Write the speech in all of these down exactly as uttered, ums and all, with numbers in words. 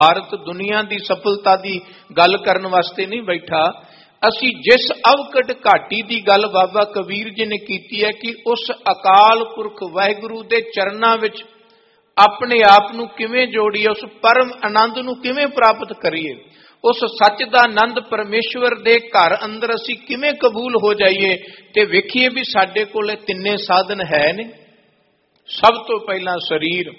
ਭਾਰਤ ਦੁਨੀਆ ਦੀ ਸਫਲਤਾ ਦੀ ਗੱਲ ਕਰਨ ਵਾਸਤੇ ਨਹੀਂ ਬੈਠਾ। ਅਸੀਂ ਜਿਸ ਅਵਕਟ ਘਾਟੀ ਦੀ ਗੱਲ ਬਾਬਾ ਕਬੀਰ ਜੀ ਨੇ ਕੀਤੀ ਹੈ ਕਿ ਉਸ ਅਕਾਲ ਪੁਰਖ ਵਾਹਿਗੁਰੂ ਦੇ ਚਰਨਾਂ ਵਿੱਚ ਆਪਣੇ ਆਪ ਨੂੰ ਕਿਵੇਂ ਜੋੜੀਏ, ਉਸ ਪਰਮ ਆਨੰਦ ਨੂੰ ਕਿਵੇਂ ਪ੍ਰਾਪਤ ਕਰੀਏ, ਉਸ ਸੱਚ ਦਾ ਆਨੰਦ ਪਰਮੇਸ਼ਵਰ ਦੇ ਘਰ ਅੰਦਰ ਅਸੀਂ ਕਿਵੇਂ ਕਬੂਲ ਹੋ ਜਾਈਏ। ਤੇ ਵੇਖੀਏ ਵੀ ਸਾਡੇ ਕੋਲ ਤਿੰਨੇ ਸਾਧਨ ਹੈ ਨੇ। ਸਭ ਤੋਂ ਪਹਿਲਾਂ ਸਰੀਰ।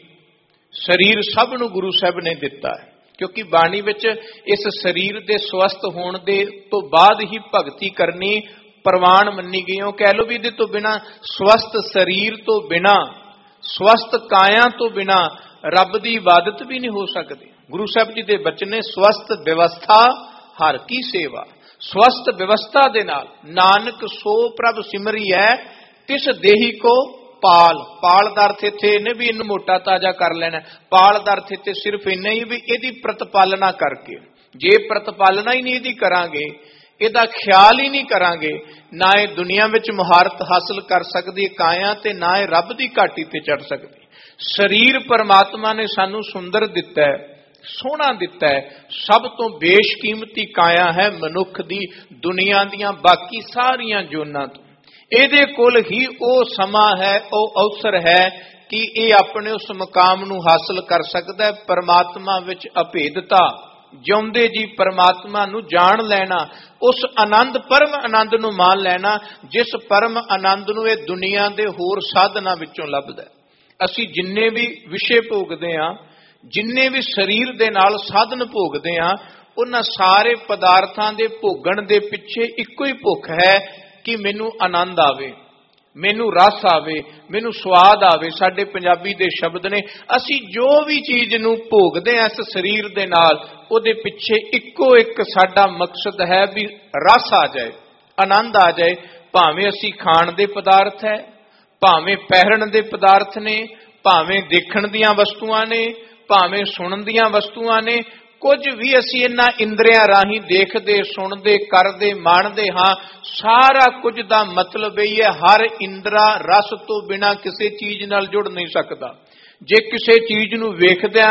ਸਰੀਰ ਸਭ ਨੂੰ ਗੁਰੂ ਸਾਹਿਬ ਨੇ ਦਿੱਤਾ ਹੈ, ਕਿਉਂਕਿ ਬਾਣੀ ਵਿੱਚ ਇਸ ਸਰੀਰ ਦੇ ਸਵਸਥ ਹੋਣ ਦੇ ਤੋਂ ਬਾਅਦ ਹੀ ਭਗਤੀ ਕਰਨੀ ਪ੍ਰਵਾਨ ਮੰਨੀ ਗਈ। ਉਹ ਕਹਿ ਲਓ ਵੀ ਇਹਦੇ ਤੋਂ ਬਿਨਾਂ, ਸਵਸਥ ਸਰੀਰ ਤੋਂ ਬਿਨਾਂ, ਸਵਸਥ ਕਾਇਆ ਤੋਂ ਬਿਨਾਂ ਰੱਬ ਦੀ ਇਬਾਦਤ ਵੀ ਨਹੀਂ ਹੋ ਸਕਦੀ। ਗੁਰੂ ਸਾਹਿਬ ਜੀ ਦੇ ਬਚਨ ਨੇ, ਸਵਸਥ ਵਿਵਸਥਾ ਹਰ ਕੀ ਸੇਵਾ। ਸਵਸਥ ਵਿਵਸਥਾ ਦੇ ਨਾਲ ਨਾਨਕ ਸੋ ਪ੍ਰਭ ਸਿਮਰੀ ਹੈ, ਤਿਸ ਦੇਹੀ ਕੋ ਪਾਲ। ਪਾਲ ਦਾ ਅਰਥ ਇੱਥੇ ਇਹਨੇ ਵੀ ਇਹਨੂੰ ਮੋਟਾ ਤਾਜ਼ਾ ਕਰ ਲੈਣਾ। ਪਾਲ ਦਾ ਅਰਥ ਇੱਥੇ ਸਿਰਫ ਇੰਨਾ ਹੀ ਵੀ ਇਹਦੀ ਪ੍ਰਤਪਾਲਨਾ ਕਰਕੇ। ਜੇ ਪ੍ਰਤਪਾਲਨਾ ਹੀ ਨਹੀਂ ਇਹਦੀ ਕਰਾਂਗੇ, ਇਹਦਾ ਖਿਆਲ ਹੀ ਨਹੀਂ ਕਰਾਂਗੇ, ਨਾ ਇਹ ਦੁਨੀਆ ਵਿੱਚ ਮੁਹਾਰਤ ਹਾਸਲ ਕਰ ਸਕਦੀ ਕਾਇਆ, ਤੇ ਨਾ ਇਹ ਰੱਬ ਦੀ ਘਾਟੀ ਤੇ ਚੜ ਸਕਦੀ। ਸਰੀਰ ਪਰਮਾਤਮਾ ਨੇ ਸਾਨੂੰ ਸੁੰਦਰ ਦਿੱਤਾ ਹੈ, ਸੋਹਣਾ ਦਿੱਤਾ ਹੈ। ਸਭ ਤੋਂ ਬੇਸ਼ਕੀਮਤੀ ਕਾਇਆ ਹੈ ਮਨੁੱਖ ਦੀ, ਦੁਨੀਆ ਦੀਆਂ ਬਾਕੀ ਸਾਰੀਆਂ ਜੋਨਾਂ ਤੋਂ। ਇਹਦੇ ਕੋਲ ਹੀ ਉਹ ਸਮਾਂ ਹੈ, ਉਹ ਅਵਸਰ ਹੈ ਕਿ ਇਹ ਆਪਣੇ ਉਸ ਮਕਾਮ ਨੂੰ ਹਾਸਲ ਕਰ ਸਕਦਾ ਹੈ। ਪਰਮਾਤਮਾ ਵਿੱਚ ਅਭੇਦਤਾ, ਜਿਉਂਦੇ ਜੀ ਪਰਮਾਤਮਾ ਨੂੰ ਜਾਣ ਲੈਣਾ, ਉਸ ਆਨੰਦ, ਪਰਮ ਆਨੰਦ ਨੂੰ ਮਾਣ ਲੈਣਾ, ਜਿਸ ਪਰਮ ਆਨੰਦ ਨੂੰ ਇਹ ਦੁਨੀਆ ਦੇ ਹੋਰ ਸਾਧਨਾਂ ਵਿੱਚੋਂ ਲੱਭਦਾ। ਅਸੀਂ ਜਿੰਨੇ ਵੀ ਵਿਸ਼ੇ ਭੋਗਦੇ ਹਾਂ, ਜਿੰਨੇ ਵੀ ਸਰੀਰ ਦੇ ਨਾਲ ਸਾਧਨ ਭੋਗਦੇ ਹਾਂ, ਉਹਨਾਂ ਸਾਰੇ ਪਦਾਰਥਾਂ ਦੇ ਭੋਗਣ ਦੇ ਪਿੱਛੇ ਇੱਕੋ ਹੀ ਭੁੱਖ ਹੈ ਕਿ ਮੈਨੂੰ ਆਨੰਦ ਆਵੇ, ਮੈਨੂੰ ਰਸ ਆਵੇ, ਮੈਨੂੰ ਸਵਾਦ ਆਵੇ। ਸਾਡੇ ਪੰਜਾਬੀ ਦੇ ਸ਼ਬਦ ਨੇ, ਅਸੀਂ ਜੋ ਵੀ ਚੀਜ਼ ਨੂੰ ਭੋਗਦੇ ਹਾਂ ਇਸ ਸਰੀਰ ਦੇ ਨਾਲ, ਉਹਦੇ ਪਿੱਛੇ ਇੱਕੋ ਇੱਕ ਸਾਡਾ ਮਕਸਦ ਹੈ ਵੀ ਰਸ ਆ ਜਾਏ, ਆਨੰਦ ਆ ਜਾਏ। ਭਾਵੇਂ ਅਸੀਂ ਖਾਣ ਦੇ ਪਦਾਰਥ ਹੈ, ਭਾਵੇਂ ਪਹਿਰਨ ਦੇ ਪਦਾਰਥ ਨੇ, ਭਾਵੇਂ ਦੇਖਣ ਦੀਆਂ ਵਸਤੂਆਂ ਨੇ, ਭਾਵੇਂ ਸੁਣਨ ਦੀਆਂ ਵਸਤੂਆਂ ਨੇ, ਕੁਝ ਵੀ ਅਸੀਂ ਇਹਨਾਂ ਇੰਦਰੀਆਂ ਰਾਹੀਂ ਦੇਖਦੇ, ਸੁਣਦੇ, ਕਰਦੇ, ਮਾਣਦੇ ਹਾਂ। ਸਾਰਾ ਕੁਝ ਦਾ ਮਤਲਬ ਇਹ ਹੈ, ਹਰ ਇੰਦਰਾ ਰਸ ਤੋਂ ਬਿਨਾਂ ਕਿਸੇ ਚੀਜ਼ ਨਾਲ ਜੁੜ ਨਹੀਂ ਸਕਦਾ। ਜੇ ਕਿਸੇ ਚੀਜ਼ ਨੂੰ ਵੇਖਦਿਆਂ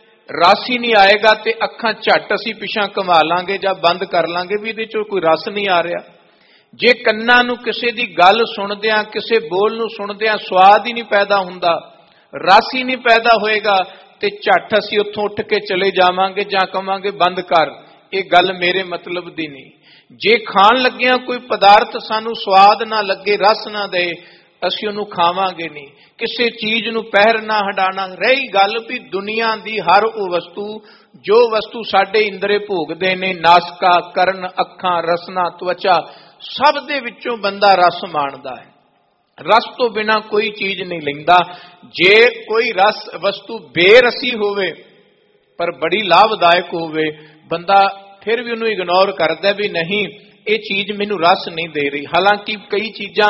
ਰਸ ਹੀ ਨਹੀਂ ਆਏਗਾ ਤੇ ਅੱਖਾਂ ਝੱਟ ਅਸੀਂ ਪਿਛਾਂ ਘੁਮਾ ਲਾਂਗੇ ਜਾਂ ਬੰਦ ਕਰ ਲਾਂਗੇ ਵੀ ਇਹਦੇ ਚੋਂ ਕੋਈ ਰਸ ਨਹੀਂ ਆ ਰਿਹਾ। ਜੇ ਕੰਨਾਂ ਨੂੰ ਕਿਸੇ ਦੀ ਗੱਲ ਸੁਣਦਿਆਂ, ਕਿਸੇ ਬੋਲ ਨੂੰ ਸੁਣਦਿਆਂ ਸਵਾਦ ਹੀ ਨਹੀਂ ਪੈਦਾ ਹੁੰਦਾ, ਰਸ ਹੀ ਨਹੀਂ ਪੈਦਾ ਹੋਏਗਾ, ਤੇ ਝੱਟ ਅਸੀਂ ਉੱਥੋਂ ਉੱਠ ਕੇ ਚਲੇ ਜਾਵਾਂਗੇ ਜਾਂ ਕਵਾਂਗੇ ਬੰਦ ਕਰ, ਇਹ ਗੱਲ ਮੇਰੇ ਮਤਲਬ ਦੀ ਨਹੀਂ। ਜੇ ਖਾਣ ਲੱਗਿਆਂ ਕੋਈ ਪਦਾਰਥ ਸਾਨੂੰ ਸਵਾਦ ਨਾ ਲੱਗੇ, ਰਸ ਨਾ ਦੇ, ਅਸੀਂ ਉਹਨੂੰ ਖਾਵਾਂਗੇ ਨਹੀਂ। ਕਿਸੇ ਚੀਜ਼ ਨੂੰ ਪਹਿਰ ਨਾ ਹਟਾਣਾ। ਰਹੀ ਗੱਲ ਵੀ ਦੁਨੀਆ ਦੀ ਹਰ ਉਹ ਵਸਤੂ, ਜੋ ਵਸਤੂ ਸਾਡੇ ਇੰਦਰੇ ਭੋਗਦੇ ਨੇ, ਨਾਸਕਾ, ਕਰਨ, ਅੱਖਾਂ, ਰਸਨਾ, ਤਵਚਾ, ਸਭ ਦੇ ਵਿੱਚੋਂ ਬੰਦਾ ਰਸ ਮਾਣਦਾ ਹੈ। ਰਸ ਤੋਂ ਬਿਨਾਂ ਕੋਈ ਚੀਜ਼ ਨਹੀਂ ਲੈਂਦਾ। ਜੇ ਕੋਈ ਰਸ ਵਸਤੂ ਬੇਰਸੀ ਹੋਵੇ ਪਰ ਬੜੀ ਲਾਭਦਾਇਕ ਹੋਵੇ, ਬੰਦਾ ਫਿਰ ਵੀ ਉਹਨੂੰ ਇਗਨੋਰ ਕਰਦਾ ਵੀ ਨਹੀਂ, ਇਹ ਚੀਜ਼ ਮੈਨੂੰ ਰਸ ਨਹੀਂ ਦੇ ਰਹੀ। ਹਾਲਾਂਕਿ ਕਈ ਚੀਜ਼ਾਂ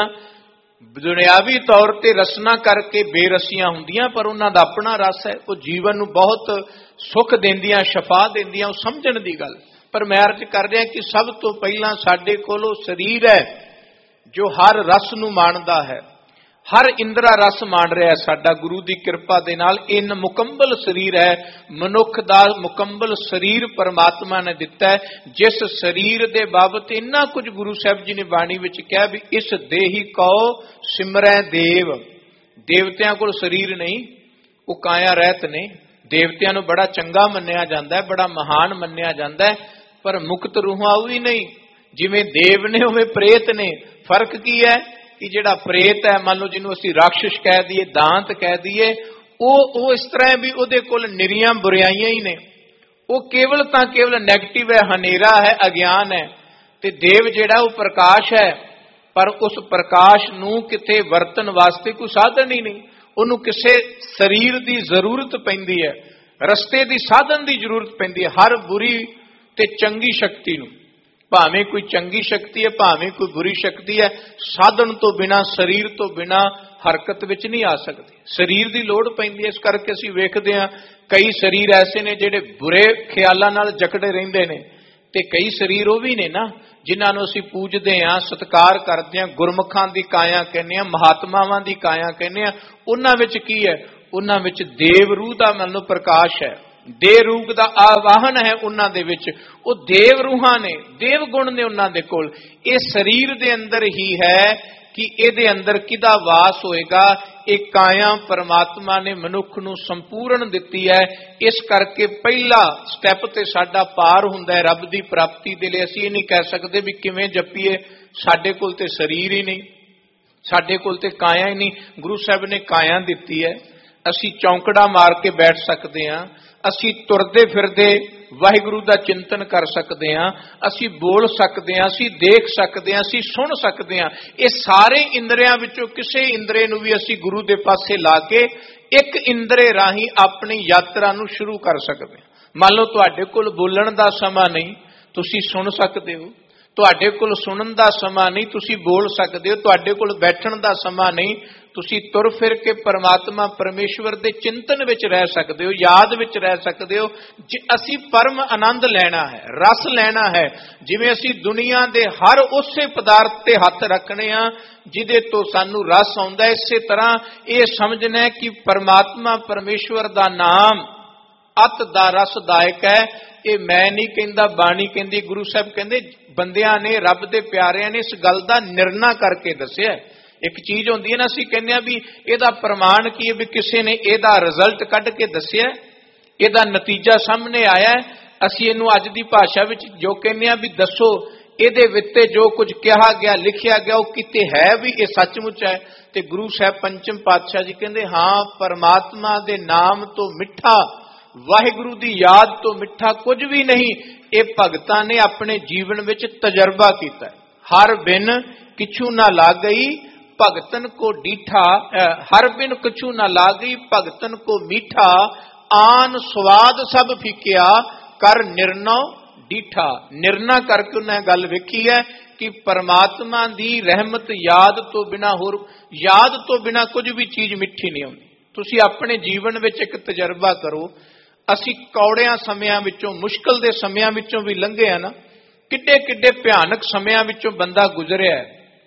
ਦੁਨਿਆਵੀ ਤੌਰ ਤੇ ਰਸਨਾ ਕਰਕੇ ਬੇਰਸੀਆਂ ਹੁੰਦੀਆਂ, ਪਰ ਉਹਨਾਂ ਦਾ ਆਪਣਾ ਰਸ ਹੈ, ਉਹ ਜੀਵਨ ਨੂੰ ਬਹੁਤ ਸੁੱਖ ਦਿੰਦੀਆਂ, ਸ਼ਫਾ ਦਿੰਦੀਆਂ, ਉਹ ਸਮਝਣ ਦੀ ਗੱਲ। ਪਰ ਮੈਂ ਅਰਜ਼ ਕਰ ਰਿਹਾ ਕਿ ਸਭ ਤੋਂ ਪਹਿਲਾਂ ਸਾਡੇ ਕੋਲ ਉਹ ਸਰੀਰ ਹੈ ਜੋ ਹਰ ਰਸ ਨੂੰ ਮਾਣਦਾ ਹੈ, ਹਰ ਇੰਦਰਾ ਰਸ ਮਾਣ ਰਿਹਾ ਸਾਡਾ ਗੁਰੂ ਦੀ ਕਿਰਪਾ ਦੇ ਨਾਲ। ਇਹ ਮੁਕੰਮਲ ਸਰੀਰ ਹੈ, ਮਨੁੱਖ ਦਾ ਮੁਕੰਮਲ ਸਰੀਰ ਪਰਮਾਤਮਾ ਨੇ ਦਿੱਤਾ ਹੈ, ਜਿਸ ਸਰੀਰ ਦੇ ਬਾਬਤ ਇੰਨਾ ਕੁਝ ਗੁਰੂ ਸਾਹਿਬ ਜੀ ਨੇ ਬਾਣੀ ਵਿੱਚ ਕਿਹਾ ਵੀ ਇਸ ਦੇਹੀ ਕਉ ਸਿਮਰੈ ਦੇਵ। ਦੇਵਤਿਆਂ ਕੋਲ ਸਰੀਰ ਨਹੀਂ, ਉਹ ਕਾਇਆ ਰਹਿਤ ਨੇ। ਦੇਵਤਿਆਂ ਨੂੰ ਬੜਾ ਚੰਗਾ ਮੰਨਿਆ ਜਾਂਦਾ ਹੈ, ਬੜਾ ਮਹਾਨ ਮੰਨਿਆ ਜਾਂਦਾ ਹੈ, ਪਰ ਮੁਕਤ ਰੂਹਾਂ ਉਹ ਵੀ ਨਹੀਂ। ਜਿਵੇਂ ਦੇਵ ਨੇ ਉਵੇਂ ਪ੍ਰੇਤ ਨੇ। ਫਰਕ ਕੀ ਹੈ ਕਿ ਜਿਹੜਾ ਪ੍ਰੇਤ ਹੈ, ਮੰਨ ਲਓ ਜਿਹਨੂੰ ਅਸੀਂ ਰਾਖਸ਼ ਕਹਿ ਦਈਏ, ਦਾਂਤ ਕਹਿ ਦਈਏ, ਉਹ ਉਹ ਇਸ ਤਰ੍ਹਾਂ ਵੀ ਉਹਦੇ ਕੋਲ ਨਿਰੀਆਂ ਬੁਰਾਈਆਂ ਹੀ ਨੇ। ਉਹ ਕੇਵਲ ਤਾਂ ਕੇਵਲ ਨੈਗੇਟਿਵ ਹੈ, ਹਨੇਰਾ ਹੈ, ਅਗਿਆਨ ਹੈ। ਤੇ ਦੇਵ ਜਿਹੜਾ ਉਹ ਪ੍ਰਕਾਸ਼ ਹੈ, ਪਰ ਉਸ ਪ੍ਰਕਾਸ਼ ਨੂੰ ਕਿਤੇ ਵਰਤਣ ਵਾਸਤੇ ਕੋਈ ਸਾਧਨ ਹੀ ਨਹੀਂ। ਉਹਨੂੰ ਕਿਸੇ ਸਰੀਰ ਦੀ ਜ਼ਰੂਰਤ ਪੈਂਦੀ ਹੈ, ਰਸਤੇ ਦੀ, ਸਾਧਨ ਦੀ ਜ਼ਰੂਰਤ ਪੈਂਦੀ ਹੈ। ਹਰ ਬੁਰੀ ਤੇ ਚੰਗੀ ਸ਼ਕਤੀ ਨੂੰ, ਭਾਵੇਂ ਕੋਈ ਚੰਗੀ ਸ਼ਕਤੀ ਹੈ, ਭਾਵੇਂ ਕੋਈ ਬੁਰੀ ਸ਼ਕਤੀ ਹੈ, ਸਾਧਨ ਤੋਂ ਬਿਨਾਂ, ਸਰੀਰ ਤੋਂ ਬਿਨਾਂ ਹਰਕਤ ਵਿੱਚ ਨਹੀਂ ਆ ਸਕਦੀ। ਸਰੀਰ ਦੀ ਲੋੜ ਪੈਂਦੀ ਹੈ। ਇਸ ਕਰਕੇ ਅਸੀਂ ਵੇਖਦੇ ਹਾਂ ਕਈ ਸਰੀਰ ਐਸੇ ਨੇ ਜਿਹੜੇ ਬੁਰੇ ਖਿਆਲਾਂ ਨਾਲ ਜਕੜੇ ਰਹਿੰਦੇ ਨੇ, ਤੇ ਕਈ ਸਰੀਰ ਉਹ ਵੀ ਨੇ ਨਾ ਜਿਨ੍ਹਾਂ ਨੂੰ ਅਸੀਂ ਪੂਜਦੇ ਹਾਂ, ਸਤਿਕਾਰ ਕਰਦੇ ਹਾਂ, ਗੁਰਮੁਖਾਂ ਦੀ ਕਾਇਆ ਕਹਿੰਦੇ ਹਾਂ, ਮਹਾਤਮਾਵਾਂ ਦੀ ਕਾਇਆ ਕਹਿੰਦੇ ਹਾਂ। ਉਹਨਾਂ ਵਿੱਚ ਕੀ ਹੈ? ਉਹਨਾਂ ਵਿੱਚ ਦੇਵ ਰੂਹ ਦਾ ਮਨ ਨੂੰ ਪ੍ਰਕਾਸ਼ ਹੈ, ਦੇ ਰੂਪ ਦਾ ਆਵਾਹਨ ਹੈ ਉਹਨਾਂ ਦੇ ਵਿੱਚ, ਉਹ ਦੇਵ ਰੂਹਾਂ ਨੇ, ਦੇਵ ਗੁਣ ਨੇ ਉਹਨਾਂ ਦੇ ਕੋਲ। ਇਹ ਸਰੀਰ ਦੇ ਅੰਦਰ ਹੀ ਹੈ ਕਿ ਇਹਦੇ ਅੰਦਰ ਕਿਹਦਾ ਵਾਸ ਹੋਏਗਾ। ਇਹ ਕਾਇਆ ਪਰਮਾਤਮਾ ਨੇ ਮਨੁੱਖ ਨੂੰ ਸੰਪੂਰਨ ਦਿੱਤੀ ਹੈ। ਇਸ ਕਰਕੇ ਪਹਿਲਾ ਸਟੈਪ ਤੇ ਸਾਡਾ ਪਾਰ ਹੁੰਦਾ ਹੈ ਰੱਬ ਦੀ ਪ੍ਰਾਪਤੀ ਦੇ ਲਈ। ਅਸੀਂ ਇਹ ਨਹੀਂ ਕਹਿ ਸਕਦੇ ਵੀ ਕਿਵੇਂ ਜਪੀਏ, ਸਾਡੇ ਕੋਲ ਤੇ ਸਰੀਰ ਹੀ ਨਹੀਂ, ਸਾਡੇ ਕੋਲ ਤੇ ਕਾਇਆ ਹੀ ਨਹੀਂ। ਗੁਰੂ ਸਾਹਿਬ ਨੇ ਕਾਇਆ ਦਿੱਤੀ ਹੈ। ਅਸੀਂ ਚੌਂਕੜਾ ਮਾਰ ਕੇ ਬੈਠ ਸਕਦੇ ਹਾਂ, ਅਸੀਂ ਤੁਰਦੇ ਫਿਰਦੇ ਵਾਹਿਗੁਰੂ ਦਾ ਚਿੰਤਨ ਕਰ ਸਕਦੇ ਹਾਂ, ਅਸੀਂ ਬੋਲ ਸਕਦੇ ਹਾਂ, ਅਸੀਂ ਦੇਖ ਸਕਦੇ ਹਾਂ, ਅਸੀਂ ਸੁਣ ਸਕਦੇ ਹਾਂ। ਇਹ ਸਾਰੇ ਇੰਦਰੀਆਂ ਵਿੱਚੋਂ ਕਿਸੇ ਇੰਦਰੀ ਨੂੰ ਵੀ ਅਸੀਂ ਗੁਰੂ ਦੇ ਪਾਸੇ ਲਾ ਕੇ ਇੱਕ ਇੰਦਰੀ ਰਾਹੀਂ ਆਪਣੀ ਯਾਤਰਾ ਨੂੰ ਸ਼ੁਰੂ ਕਰ ਸਕਦੇ ਹਾਂ। ਮੰਨ ਲਓ ਤੁਹਾਡੇ ਕੋਲ ਬੋਲਣ ਦਾ ਸਮਾਂ ਨਹੀਂ, ਤੁਸੀਂ ਸੁਣ ਸਕਦੇ ਹੋ। ਤੁਹਾਡੇ ਕੋਲ ਸੁਣਨ ਦਾ ਸਮਾਂ ਨਹੀਂ, ਤੁਸੀਂ ਬੋਲ ਸਕਦੇ ਹੋ। ਤੁਹਾਡੇ ਕੋਲ ਬੈਠਣ ਦਾ ਸਮਾਂ ਨਹੀਂ, ਤੁਸੀਂ ਤੁਰ ਫਿਰ ਕੇ ਪਰਮਾਤਮਾ ਪਰਮੇਸ਼ਵਰ ਦੇ ਚਿੰਤਨ ਵਿੱਚ ਰਹਿ ਸਕਦੇ ਹੋ, ਯਾਦ ਵਿੱਚ ਰਹਿ ਸਕਦੇ ਹੋ। ਜੇ ਅਸੀਂ ਪਰਮ ਆਨੰਦ ਲੈਣਾ ਹੈ, ਰਸ ਲੈਣਾ ਹੈ, ਜਿਵੇਂ ਅਸੀਂ ਦੁਨੀਆ ਦੇ ਹਰ ਉਸੇ ਪਦਾਰਥ ਤੇ ਹੱਥ ਰੱਖਣੇ ਆ ਜਿਹਦੇ ਤੋਂ ਸਾਨੂੰ ਰਸ ਆਉਂਦਾ, ਇਸੇ ਤਰ੍ਹਾਂ ਇਹ ਸਮਝਣਾ ਹੈ ਕਿ ਪਰਮਾਤਮਾ ਪਰਮੇਸ਼ਵਰ ਦਾ ਨਾਮ ਅਤ ਦਾ ਰਸਦਾਇਕ ਹੈ। ਇਹ ਮੈਂ ਨਹੀਂ ਕਹਿੰਦਾ, ਬਾਣੀ ਕਹਿੰਦੀ, ਗੁਰੂ ਸਾਹਿਬ ਕਹਿੰਦੇ ਬੰਦਿਆਂ ਨੇ, ਰੱਬ ਦੇ ਪਿਆਰਿਆਂ ਨੇ ਇਸ ਗੱਲ ਦਾ ਨਿਰਣਾ ਕਰਕੇ ਦੱਸਿਆ। ਇੱਕ ਚੀਜ਼ ਹੁੰਦੀ ਹੈ ਨਾ, ਅਸੀਂ ਕਹਿੰਦੇ ਆ ਵੀ ਇਹਦਾ ਪ੍ਰਮਾਣ ਕੀ ਹੈ, ਵੀ ਕਿਸੇ ਨੇ ਇਹਦਾ ਰਿਜ਼ਲਟ ਕੱਢ ਕੇ ਦੱਸਿਆ, ਇਹਦਾ ਨਤੀਜਾ ਸਾਹਮਣੇ ਆਇਆ। ਅਸੀਂ ਇਹਨੂੰ ਅੱਜ ਦੀ ਭਾਸ਼ਾ ਵਿੱਚ ਜੋ ਕਹਿੰਦੇ ਆ ਵੀ ਦੱਸੋ ਇਹਦੇ ਵਿੱਚ ਜੋ ਕੁਝ ਕਿਹਾ ਗਿਆ, ਲਿਖਿਆ ਗਿਆ, ਉਹ ਕਿਤੇ ਹੈ ਵੀ ਇਹ ਸੱਚਮੁੱਚ ਹੈ। ਤੇ ਗੁਰੂ ਸਾਹਿਬ ਪੰਚਮ ਪਾਤਸ਼ਾਹ ਜੀ ਕਹਿੰਦੇ ਹਾਂ, ਪਰਮਾਤਮਾ ਦੇ ਨਾਮ ਤੋਂ ਮਿੱਠਾ, ਵਾਹਿਗੁਰੂ ਦੀ ਯਾਦ ਤੋਂ ਮਿੱਠਾ ਕੁਝ ਵੀ ਨਹੀਂ। ਇਹ ਭਗਤਾਂ ਨੇ ਆਪਣੇ ਜੀਵਨ ਵਿੱਚ ਤਜਰਬਾ ਕੀਤਾ। ਹਰ ਬਿਨ ਕਿਛੂ ਨਾ ਲੱਗ ਗਈ ਭਗਤਨ ਕੋ ਡੀਠਾ, ਹਰ ਬਿਨ ਕਿਛੂ ਨਾ ਲੱਗ ਗਈ ਭਗਤਨ ਕੋ ਮੀਠਾ, ਆਨ ਸਵਾਦ ਸਭ ਫੀਕਿਆ ਕਰ ਨਿਰਨਉ ਡੀਠਾ। ਨਿਰਣਾ ਕਰਕੇ ਉਹਨੇ ਗੱਲ ਵੇਖੀ ਹੈ ਕਿ ਪਰਮਾਤਮਾ ਦੀ ਰਹਿਮਤ ਯਾਦ ਤੋਂ ਬਿਨਾ, ਹੋਰ ਯਾਦ ਤੋਂ ਬਿਨਾ ਕੁਝ ਵੀ ਚੀਜ਼ ਮਿੱਠੀ ਨਹੀਂ ਹੁੰਦੀ। ਤੁਸੀਂ ਆਪਣੇ ਜੀਵਨ ਵਿੱਚ ਇੱਕ ਤਜਰਬਾ ਕਰੋ। ਅਸੀਂ ਕੌੜਿਆਂ ਸਮਿਆਂ ਵਿੱਚੋਂ, ਮੁਸ਼ਕਲ ਦੇ ਸਮਿਆਂ ਵਿੱਚੋਂ ਵੀ ਲੰਘੇ ਆ ਨਾ, ਕਿੱਡੇ ਕਿੱਡੇ ਭਿਆਨਕ ਸਮਿਆਂ ਵਿੱਚੋਂ ਬੰਦਾ ਗੁਜ਼ਰਿਆ,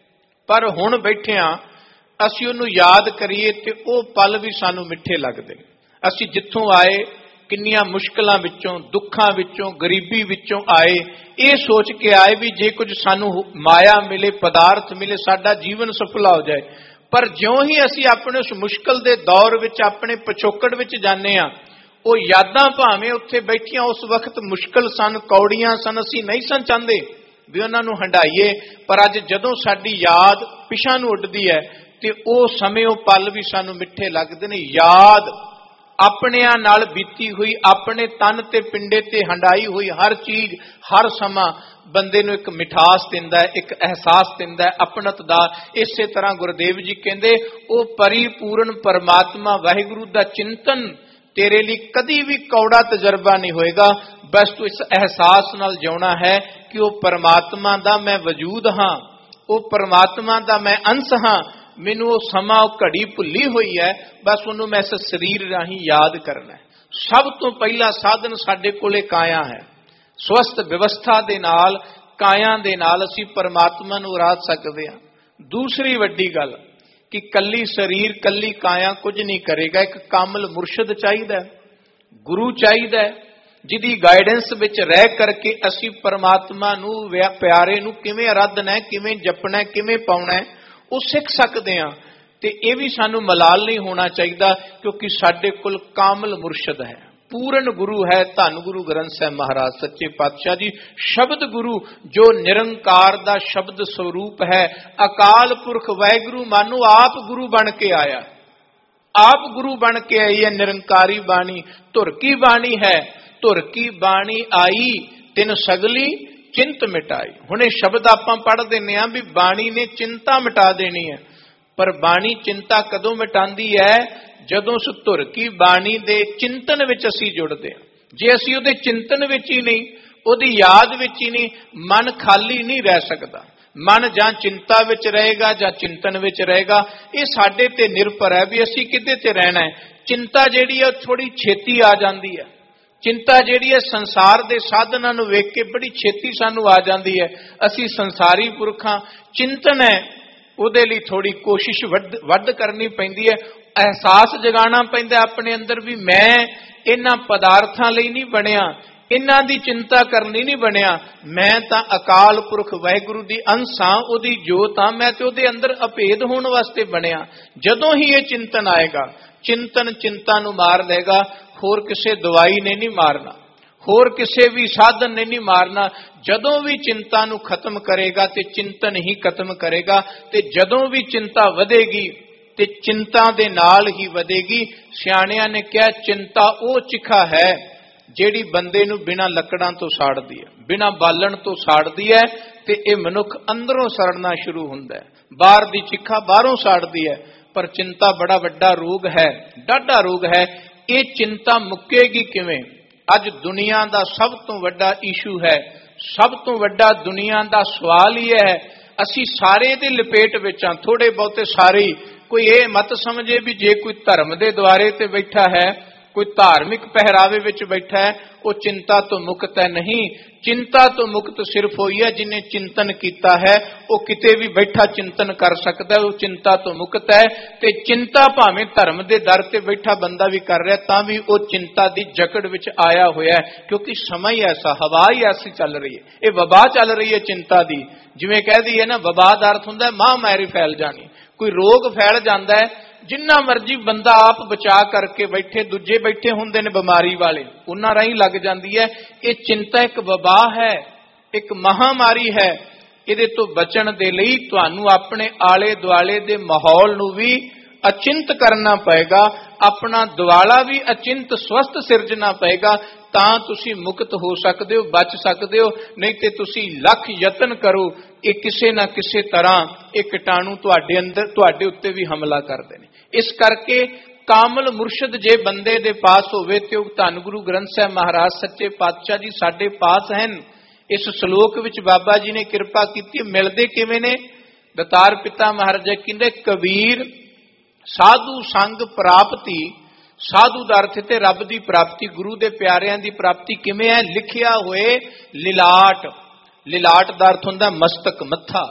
ਪਰ ਹੁਣ ਬੈਠਿਆਂ ਅਸੀਂ ਉਹਨੂੰ ਯਾਦ ਕਰੀਏ ਤੇ ਉਹ ਪਲ ਵੀ ਸਾਨੂੰ ਮਿੱਠੇ ਲੱਗਦੇ। ਅਸੀਂ ਜਿੱਥੋਂ ਆਏ, ਕਿੰਨੀਆਂ ਮੁਸ਼ਕਲਾਂ ਵਿੱਚੋਂ, ਦੁੱਖਾਂ ਵਿੱਚੋਂ, ਗਰੀਬੀ ਵਿੱਚੋਂ ਆਏ, ਇਹ ਸੋਚ ਕੇ ਆਏ ਵੀ ਜੇ ਕੁਝ ਸਾਨੂੰ ਮਾਇਆ ਮਿਲੇ, ਪਦਾਰਥ ਮਿਲੇ, ਸਾਡਾ ਜੀਵਨ ਸਫਲਾ ਹੋ ਜਾਏ। ਪਰ ਜਿਉਂ ਹੀ ਅਸੀਂ ਆਪਣੇ ਉਸ ਮੁਸ਼ਕਲ ਦੇ ਦੌਰ ਵਿੱਚ, ਆਪਣੇ ਪਿਛੋਕੜ ਵਿੱਚ ਜਾਂਦੇ ਹਾਂ, ਉਹ ਯਾਦਾਂ ਭਾਵੇਂ ਉੱਥੇ ਬੈਠੀਆਂ ਉਸ ਵਕਤ ਮੁਸ਼ਕਲ ਸਨ, ਕੌੜੀਆਂ ਸਨ, ਅਸੀਂ ਨਹੀਂ ਸਨ ਚਾਹੁੰਦੇ ਵੀ ਉਹਨਾਂ ਨੂੰ ਹੰਡਾਈਏ। ਪਰ ਅੱਜ ਜਦੋਂ ਸਾਡੀ ਯਾਦ ਪਿਛਾਂ ਨੂੰ ਉੱਡਦੀ ਹੈ ਤੇ ਉਹ ਸਮੇਂ, ਉਹ ਪਲ ਵੀ ਸਾਨੂੰ ਮਿੱਠੇ ਲੱਗਦੇ ਨੇ। ਯਾਦ ਆਪਣਿਆਂ ਨਾਲ ਬੀਤੀ ਹੋਈ, ਆਪਣੇ ਤਨ ਤੇ ਪਿੰਡੇ ਤੇ ਹੰਡਾਈ ਹੋਈ ਹਰ ਚੀਜ਼, ਹਰ ਸਮਾਂ ਬੰਦੇ ਨੂੰ ਇੱਕ ਮਿਠਾਸ ਦਿੰਦਾ ਹੈ, ਇੱਕ ਅਹਿਸਾਸ ਦਿੰਦਾ ਹੈ ਆਪਣਤ ਦਾ। ਇਸੇ ਤਰ੍ਹਾਂ ਗੁਰਦੇਵ ਜੀ ਕਹਿੰਦੇ, ਉਹ ਪਰਿਪੂਰਨ ਪਰਮਾਤਮਾ ਵਾਹਿਗੁਰੂ ਦਾ ਚਿੰਤਨ ਤੇਰੇ ਲਈ ਕਦੀ ਵੀ ਕੌੜਾ ਤਜਰਬਾ ਨਹੀਂ ਹੋਏਗਾ। ਬਸ ਤੂੰ ਇਸ ਅਹਿਸਾਸ ਨਾਲ ਜਿਉਣਾ ਹੈ ਕਿ ਉਹ ਪਰਮਾਤਮਾ ਦਾ ਮੈਂ ਵਜੂਦ ਹਾਂ, ਉਹ ਪਰਮਾਤਮਾ ਦਾ ਮੈਂ ਅੰਸ਼ ਹਾਂ। ਮੈਨੂੰ ਉਹ ਸਮਾਂ, ਉਹ ਘੜੀ ਭੁੱਲੀ ਹੋਈ ਹੈ, ਬਸ ਉਹਨੂੰ ਮੈਂ ਇਸ ਸਰੀਰ ਰਾਹੀਂ ਯਾਦ ਕਰਨਾ ਹੈ। ਸਭ ਤੋਂ ਪਹਿਲਾ ਸਾਧਨ ਸਾਡੇ ਕੋਲੇ ਕਾਇਆ ਹੈ। ਸਵਸਥ ਵਿਵਸਥਾ ਦੇ ਨਾਲ, ਕਾਇਆ ਦੇ ਨਾਲ ਅਸੀਂ ਪਰਮਾਤਮਾ ਨੂੰ ਰਾਧ ਸਕਦੇ ਹਾਂ। ਦੂਸਰੀ ਵੱਡੀ ਗੱਲ ਕਿ ਕੱਲੀ ਸਰੀਰ, ਕੱਲੀ ਕਾਇਆ ਕੁਝ ਨਹੀਂ ਕਰੇਗਾ। ਇੱਕ ਕਾਮਲ ਮੁਰਸ਼ਿਦ ਚਾਹੀਦਾ, ਗੁਰੂ ਚਾਹੀਦਾ, ਜਿਹਦੀ ਗਾਈਡੈਂਸ ਵਿੱਚ ਰਹਿ ਕਰਕੇ ਅਸੀਂ ਪਰਮਾਤਮਾ ਨੂੰ, ਪਿਆਰੇ ਨੂੰ ਕਿਵੇਂ ਆਰਾਧਨਾ ਹੈ, ਕਿਵੇਂ ਜਪਣਾ ਹੈ, ਕਿਵੇਂ ਪਾਉਣਾ ਹੈ, ਉਹ ਸਿੱਖ ਸਕਦੇ ਹਾਂ। ਤੇ ਇਹ ਵੀ ਸਾਨੂੰ ਮਲਾਲ ਨਹੀਂ ਹੋਣਾ ਚਾਹੀਦਾ, ਕਿਉਂਕਿ ਸਾਡੇ ਕੋਲ ਕਾਮਲ ਮੁਰਸ਼ਿਦ ਹੈ, ਪੂਰਨ ਗੁਰੂ ਹੈ। ਧੰਨ ਗੁਰੂ ਗ੍ਰੰਥ ਸਾਹਿਬ ਮਹਾਰਾਜ ਸੱਚੇ ਪਾਤਸ਼ਾਹ ਜੀ, ਸ਼ਬਦ ਗੁਰੂ ਜੋ ਨਿਰੰਕਾਰ ਦਾ ਸ਼ਬਦ ਸਰੂਪ ਹੈ, ਅਕਾਲ ਪੁਰਖ ਵਾਹਿਗੁਰੂ ਮਾਨੋ ਆਪ ਗੁਰੂ ਬਣ ਕੇ ਆਇਆ, ਆਪ ਗੁਰੂ ਬਣ ਕੇ ਆਈ ਹੈ। ਨਿਰੰਕਾਰੀ ਬਾਣੀ ਧੁਰ ਕੀ ਬਾਣੀ ਹੈ, ਧੁਰ ਕੀ ਬਾਣੀ ਆਈ ਤਿਨ ਸਗਲੀ ਚਿੰਤ ਮਿਟਾਈ। ਹੁਣ ਇਹ ਸ਼ਬਦ ਆਪਾਂ ਪੜ੍ਹ ਦਿੰਦੇ ਹਾਂ ਵੀ ਬਾਣੀ ਨੇ ਚਿੰਤਾ ਮਿਟਾ ਦੇਣੀ ਹੈ, ਪਰ ਬਾਣੀ ਚਿੰਤਾ ਕਦੋਂ ਮਿਟਾਉਂਦੀ ਹੈ? ਜਦੋਂ ਉਸ ਧੁਰ ਕੀ ਬਾਣੀ ਦੇ ਚਿੰਤਨ ਵਿੱਚ ਅਸੀਂ ਜੁੜਦੇ ਹਾਂ। ਜੇ ਅਸੀਂ ਉਹਦੇ ਚਿੰਤਨ ਵਿੱਚ ਹੀ ਨਹੀਂ, ਉਹਦੀ ਯਾਦ ਵਿੱਚ ਹੀ ਨਹੀਂ, ਮਨ ਖਾਲੀ ਨਹੀਂ ਰਹਿ ਸਕਦਾ। ਮਨ ਜਾਂ ਚਿੰਤਾ ਵਿੱਚ ਰਹੇਗਾ ਜਾਂ ਚਿੰਤਨ ਵਿੱਚ ਰਹੇਗਾ। ਇਹ ਸਾਡੇ ਤੇ ਨਿਰਭਰ ਹੈ ਵੀ ਅਸੀਂ ਕਿੱਦੇ ਤੇ ਰਹਿਣਾ ਹੈ। ਚਿੰਤਾ ਜਿਹੜੀ ਹੈ ਥੋੜੀ ਛੇਤੀ ਆ ਜਾਂਦੀ ਹੈ। ਚਿੰਤਾ ਜਿਹੜੀ ਹੈ ਸੰਸਾਰ ਦੇ ਸਾਧਨਾਂ ਨੂੰ ਵੇਖ ਕੇ ਬੜੀ ਛੇਤੀ ਸਾਨੂੰ ਆ ਜਾਂਦੀ ਹੈ। ਅਸੀਂ ਸੰਸਾਰੀ ਪੁਰਖਾਂ, ਚਿੰਤਨ ਹੈ ਉਹਦੇ ਲਈ ਥੋੜੀ ਕੋਸ਼ਿਸ਼ ਵੱਧ ਵੱਧ ਕਰਨੀ ਪੈਂਦੀ ਹੈ। ਅਹਿਸਾਸ ਜਗਾਉਣਾ ਪੈਂਦਾ ਆਪਣੇ ਅੰਦਰ ਵੀ ਮੈਂ ਇਹਨਾਂ ਪਦਾਰਥਾਂ ਲਈ ਨਹੀਂ ਬਣਿਆ, ਇਹਨਾਂ ਦੀ ਚਿੰਤਾ ਕਰਨੀ ਨਹੀਂ ਬਣਿਆ, ਮੈਂ ਤਾਂ ਅਕਾਲ ਪੁਰਖ ਵਾਹਿਗੁਰੂ ਦੀ ਅੰਸ਼ ਹਾਂ, ਉਹਦੀ ਜੋਤ ਹਾਂ, ਮੈਂ ਤੇ ਉਹਦੇ ਅੰਦਰ ਅਭੇਦ ਹੋਣ ਵਾਸਤੇ ਬਣਿਆ। ਜਦੋਂ ਹੀ ਇਹ ਚਿੰਤਨ ਆਏਗਾ, ਚਿੰਤਨ ਚਿੰਤਾ ਨੂੰ ਮਾਰ ਦੇਗਾ, ਹੋਰ ਕਿਸੇ ਦਵਾਈ ਨੇ ਨਹੀਂ ਮਾਰਨਾ, ਹੋਰ ਕਿਸੇ ਵੀ ਸਾਧਨ ਨੇ ਨਹੀਂ ਮਾਰਨਾ। ਜਦੋਂ ਵੀ ਚਿੰਤਾ ਨੂੰ ਖਤਮ ਕਰੇਗਾ ਤੇ ਚਿੰਤਨ ਹੀ ਖਤਮ ਕਰੇਗਾ, ਤੇ ਜਦੋਂ ਵੀ ਚਿੰਤਾ ਵਧੇਗੀ ਤੇ ਚਿੰਤਾ ਦੇ ਨਾਲ ਹੀ ਵਧੇਗੀ। ਸਿਆਣਿਆਂ ਨੇ ਕਿਹਾ ਚਿੰਤਾ ਉਹ ਚਿਖਾ ਹੈ ਜਿਹੜੀ ਬੰਦੇ ਨੂੰ ਬਿਨਾਂ ਲੱਕੜਾਂ ਤੋਂ ਸਾੜਦੀ ਹੈ, ਬਿਨਾਂ ਬਾਲਣ ਤੋਂ ਸਾੜਦੀ ਹੈ, ਤੇ ਇਹ ਮਨੁੱਖ ਅੰਦਰੋਂ ਸੜਨਾ ਸ਼ੁਰੂ ਹੁੰਦਾ ਹੈ। ਬਾਹਰ ਦੀ ਚਿਖਾ ਬਾਹਰੋਂ ਸਾੜਦੀ ਹੈ, ਪਰ ਚਿੰਤਾ ਬੜਾ ਵੱਡਾ ਰੋਗ ਹੈ, ਡਾਢਾ ਰੋਗ ਹੈ। ਇਹ ਚਿੰਤਾ ਮੁੱਕੇਗੀ ਕਿਵੇਂ? ਅੱਜ ਦੁਨੀਆ ਦਾ ਸਭ ਤੋਂ ਵੱਡਾ ਇਸ਼ੂ ਹੈ, ਸਭ ਤੋਂ ਵੱਡਾ ਦੁਨੀਆ ਦਾ ਸਵਾਲ ਹੀ ਹੈ। ਅਸੀਂ ਸਾਰੇ ਦੇ ਲਪੇਟ ਵਿੱਚ ਹਾਂ, ਥੋੜੇ ਬਹੁਤੇ ਸਾਰੇ। ਕੋਈ ਇਹ ਮਤ ਸਮਝੇ ਵੀ ਜੇ ਕੋਈ ਧਰਮ ਦੇ ਦੁਆਰੇ ਤੇ ਬੈਠਾ ਹੈ, ਕੋਈ ਧਾਰਮਿਕ ਪਹਿਰਾਵੇ ਵਿੱਚ ਬੈਠਾ ਹੈ, ਉਹ ਚਿੰਤਾ ਤੋਂ ਮੁਕਤ ਹੈ। ਨਹੀਂ, ਚਿੰਤਾ ਤੋਂ ਮੁਕਤ ਸਿਰਫ ਹੋਈ ਹੈ ਜਿਹਨੇ ਚਿੰਤਨ ਕੀਤਾ ਹੈ। ਉਹ ਕਿਤੇ ਵੀ ਬੈਠਾ ਚਿੰਤਨ ਕਰ ਸਕਦਾ, ਉਹ ਚਿੰਤਾ ਤੋਂ ਮੁਕਤ ਹੈ। ਤੇ ਚਿੰਤਾ ਭਾਵੇਂ ਧਰਮ ਦੇ ਦਰ ਤੇ ਬੈਠਾ ਬੰਦਾ ਵੀ ਕਰ ਰਿਹਾ, ਤਾਂ ਵੀ ਉਹ ਚਿੰਤਾ ਦੀ ਜਕੜ ਵਿੱਚ ਆਇਆ ਹੋਇਆ ਹੈ, ਕਿਉਂਕਿ ਸਮਾਂ ਹੀ ਐਸਾ, ਹਵਾ ਹੀ ਐਸੀ ਚੱਲ ਰਹੀ ਹੈ, ਇਹ ਵਬਾ ਚੱਲ ਰਹੀ ਹੈ ਚਿੰਤਾ ਦੀ। ਜਿਵੇਂ ਕਹਿ ਦਈਏ ਨਾ, ਵਬਾ ਦਾ ਅਰਥ ਹੁੰਦਾ ਮਹਾਂਮਾਰੀ ਫੈਲ ਜਾਣੀ। ਕੋਈ ਰੋਗ ਫੈਲ ਜਾਂਦਾ ਹੈ, ਜਿੰਨਾ ਮਰਜੀ ਬੰਦਾ ਆਪ ਬਚਾ ਕਰਕੇ ਬੈਠੇ, ਦੂਜੇ ਬੈਠੇ ਹੁੰਦੇ ਨੇ ਬਿਮਾਰੀ ਵਾਲੇ, ਉਹਨਾਂ ਰਾਹੀਂ ਲੱਗ ਜਾਂਦੀ ਹੈ। ਇਹ ਚਿੰਤਾ ਇੱਕ ਵਬਾ ਹੈ, ਇੱਕ ਮਹਾਂਮਾਰੀ ਹੈ। ਇਹਦੇ ਤੋਂ ਬਚਣ ਦੇ ਲਈ ਤੁਹਾਨੂੰ ਆਪਣੇ ਆਲੇ ਦੁਆਲੇ ਦੇ ਮਾਹੌਲ ਨੂੰ ਵੀ ਅਚਿੰਤ ਕਰਨਾ ਪਏਗਾ, ਆਪਣਾ ਦੁਆਲਾ ਵੀ ਅਚਿੰਤ ਸਵਸਥ ਸਿਰਜਣਾ ਪਏਗਾ, ਤਾਂ ਤੁਸੀਂ ਮੁਕਤ ਹੋ ਸਕਦੇ ਹੋ, ਬਚ ਸਕਦੇ ਹੋ। ਨਹੀਂ ਤੇ ਤੁਸੀਂ ਲੱਖ ਯਤਨ ਕਰੋ, ਇਹ ਕਿਸੇ ਨਾ ਕਿਸੇ ਤਰ੍ਹਾਂ ਇਹ ਕੀਟਾਣੂ ਤੁਹਾਡੇ ਅੰਦਰ, ਤੁਹਾਡੇ ਉੱਤੇ ਵੀ ਹਮਲਾ ਕਰਦੇ ਨੇ। ਇਸ ਕਰਕੇ ਕਾਮਲ ਮੁਰਸ਼ਿਦ ਜੇ ਬੰਦੇ ਦੇ ਪਾਸ ਹੋਵੇ ਤੇ ਉਹ ਧੰਨ ਗੁਰੂ ਗ੍ਰੰਥ ਸਾਹਿਬ ਮਹਾਰਾਜ ਸੱਚੇ ਪਾਤਸ਼ਾਹ ਜੀ ਸਾਡੇ ਪਾਸ ਹਨ। ਇਸ ਸ਼ਲੋਕ ਵਿੱਚ ਬਾਬਾ ਜੀ ਨੇ ਕਿਰਪਾ ਕੀਤੀ। ਮਿਲਦੇ ਕਿਵੇਂ ਨੇ? ਦਤਾਰ ਪਿਤਾ ਮਹਾਰਾਜ ਕਹਿੰਦੇ, ਕਬੀਰ ਸਾਧੂ ਸੰਗ ਪ੍ਰਾਪਤੀ। ਸਾਧੂ ਦਾ ਅਰਥ ਤੇ ਰੱਬ ਦੀ ਪ੍ਰਾਪਤੀ, ਗੁਰੂ ਦੇ ਪਿਆਰਿਆਂ ਦੀ ਪ੍ਰਾਪਤੀ ਕਿਵੇਂ ਹੈ? ਲਿਖਿਆ ਹੋਏ ਲਿਲਾਟ। ਲਿਲਾਟ ਦਾ ਅਰਥ ਹੁੰਦਾ ਮਸਤਕ, ਮੱਥਾ।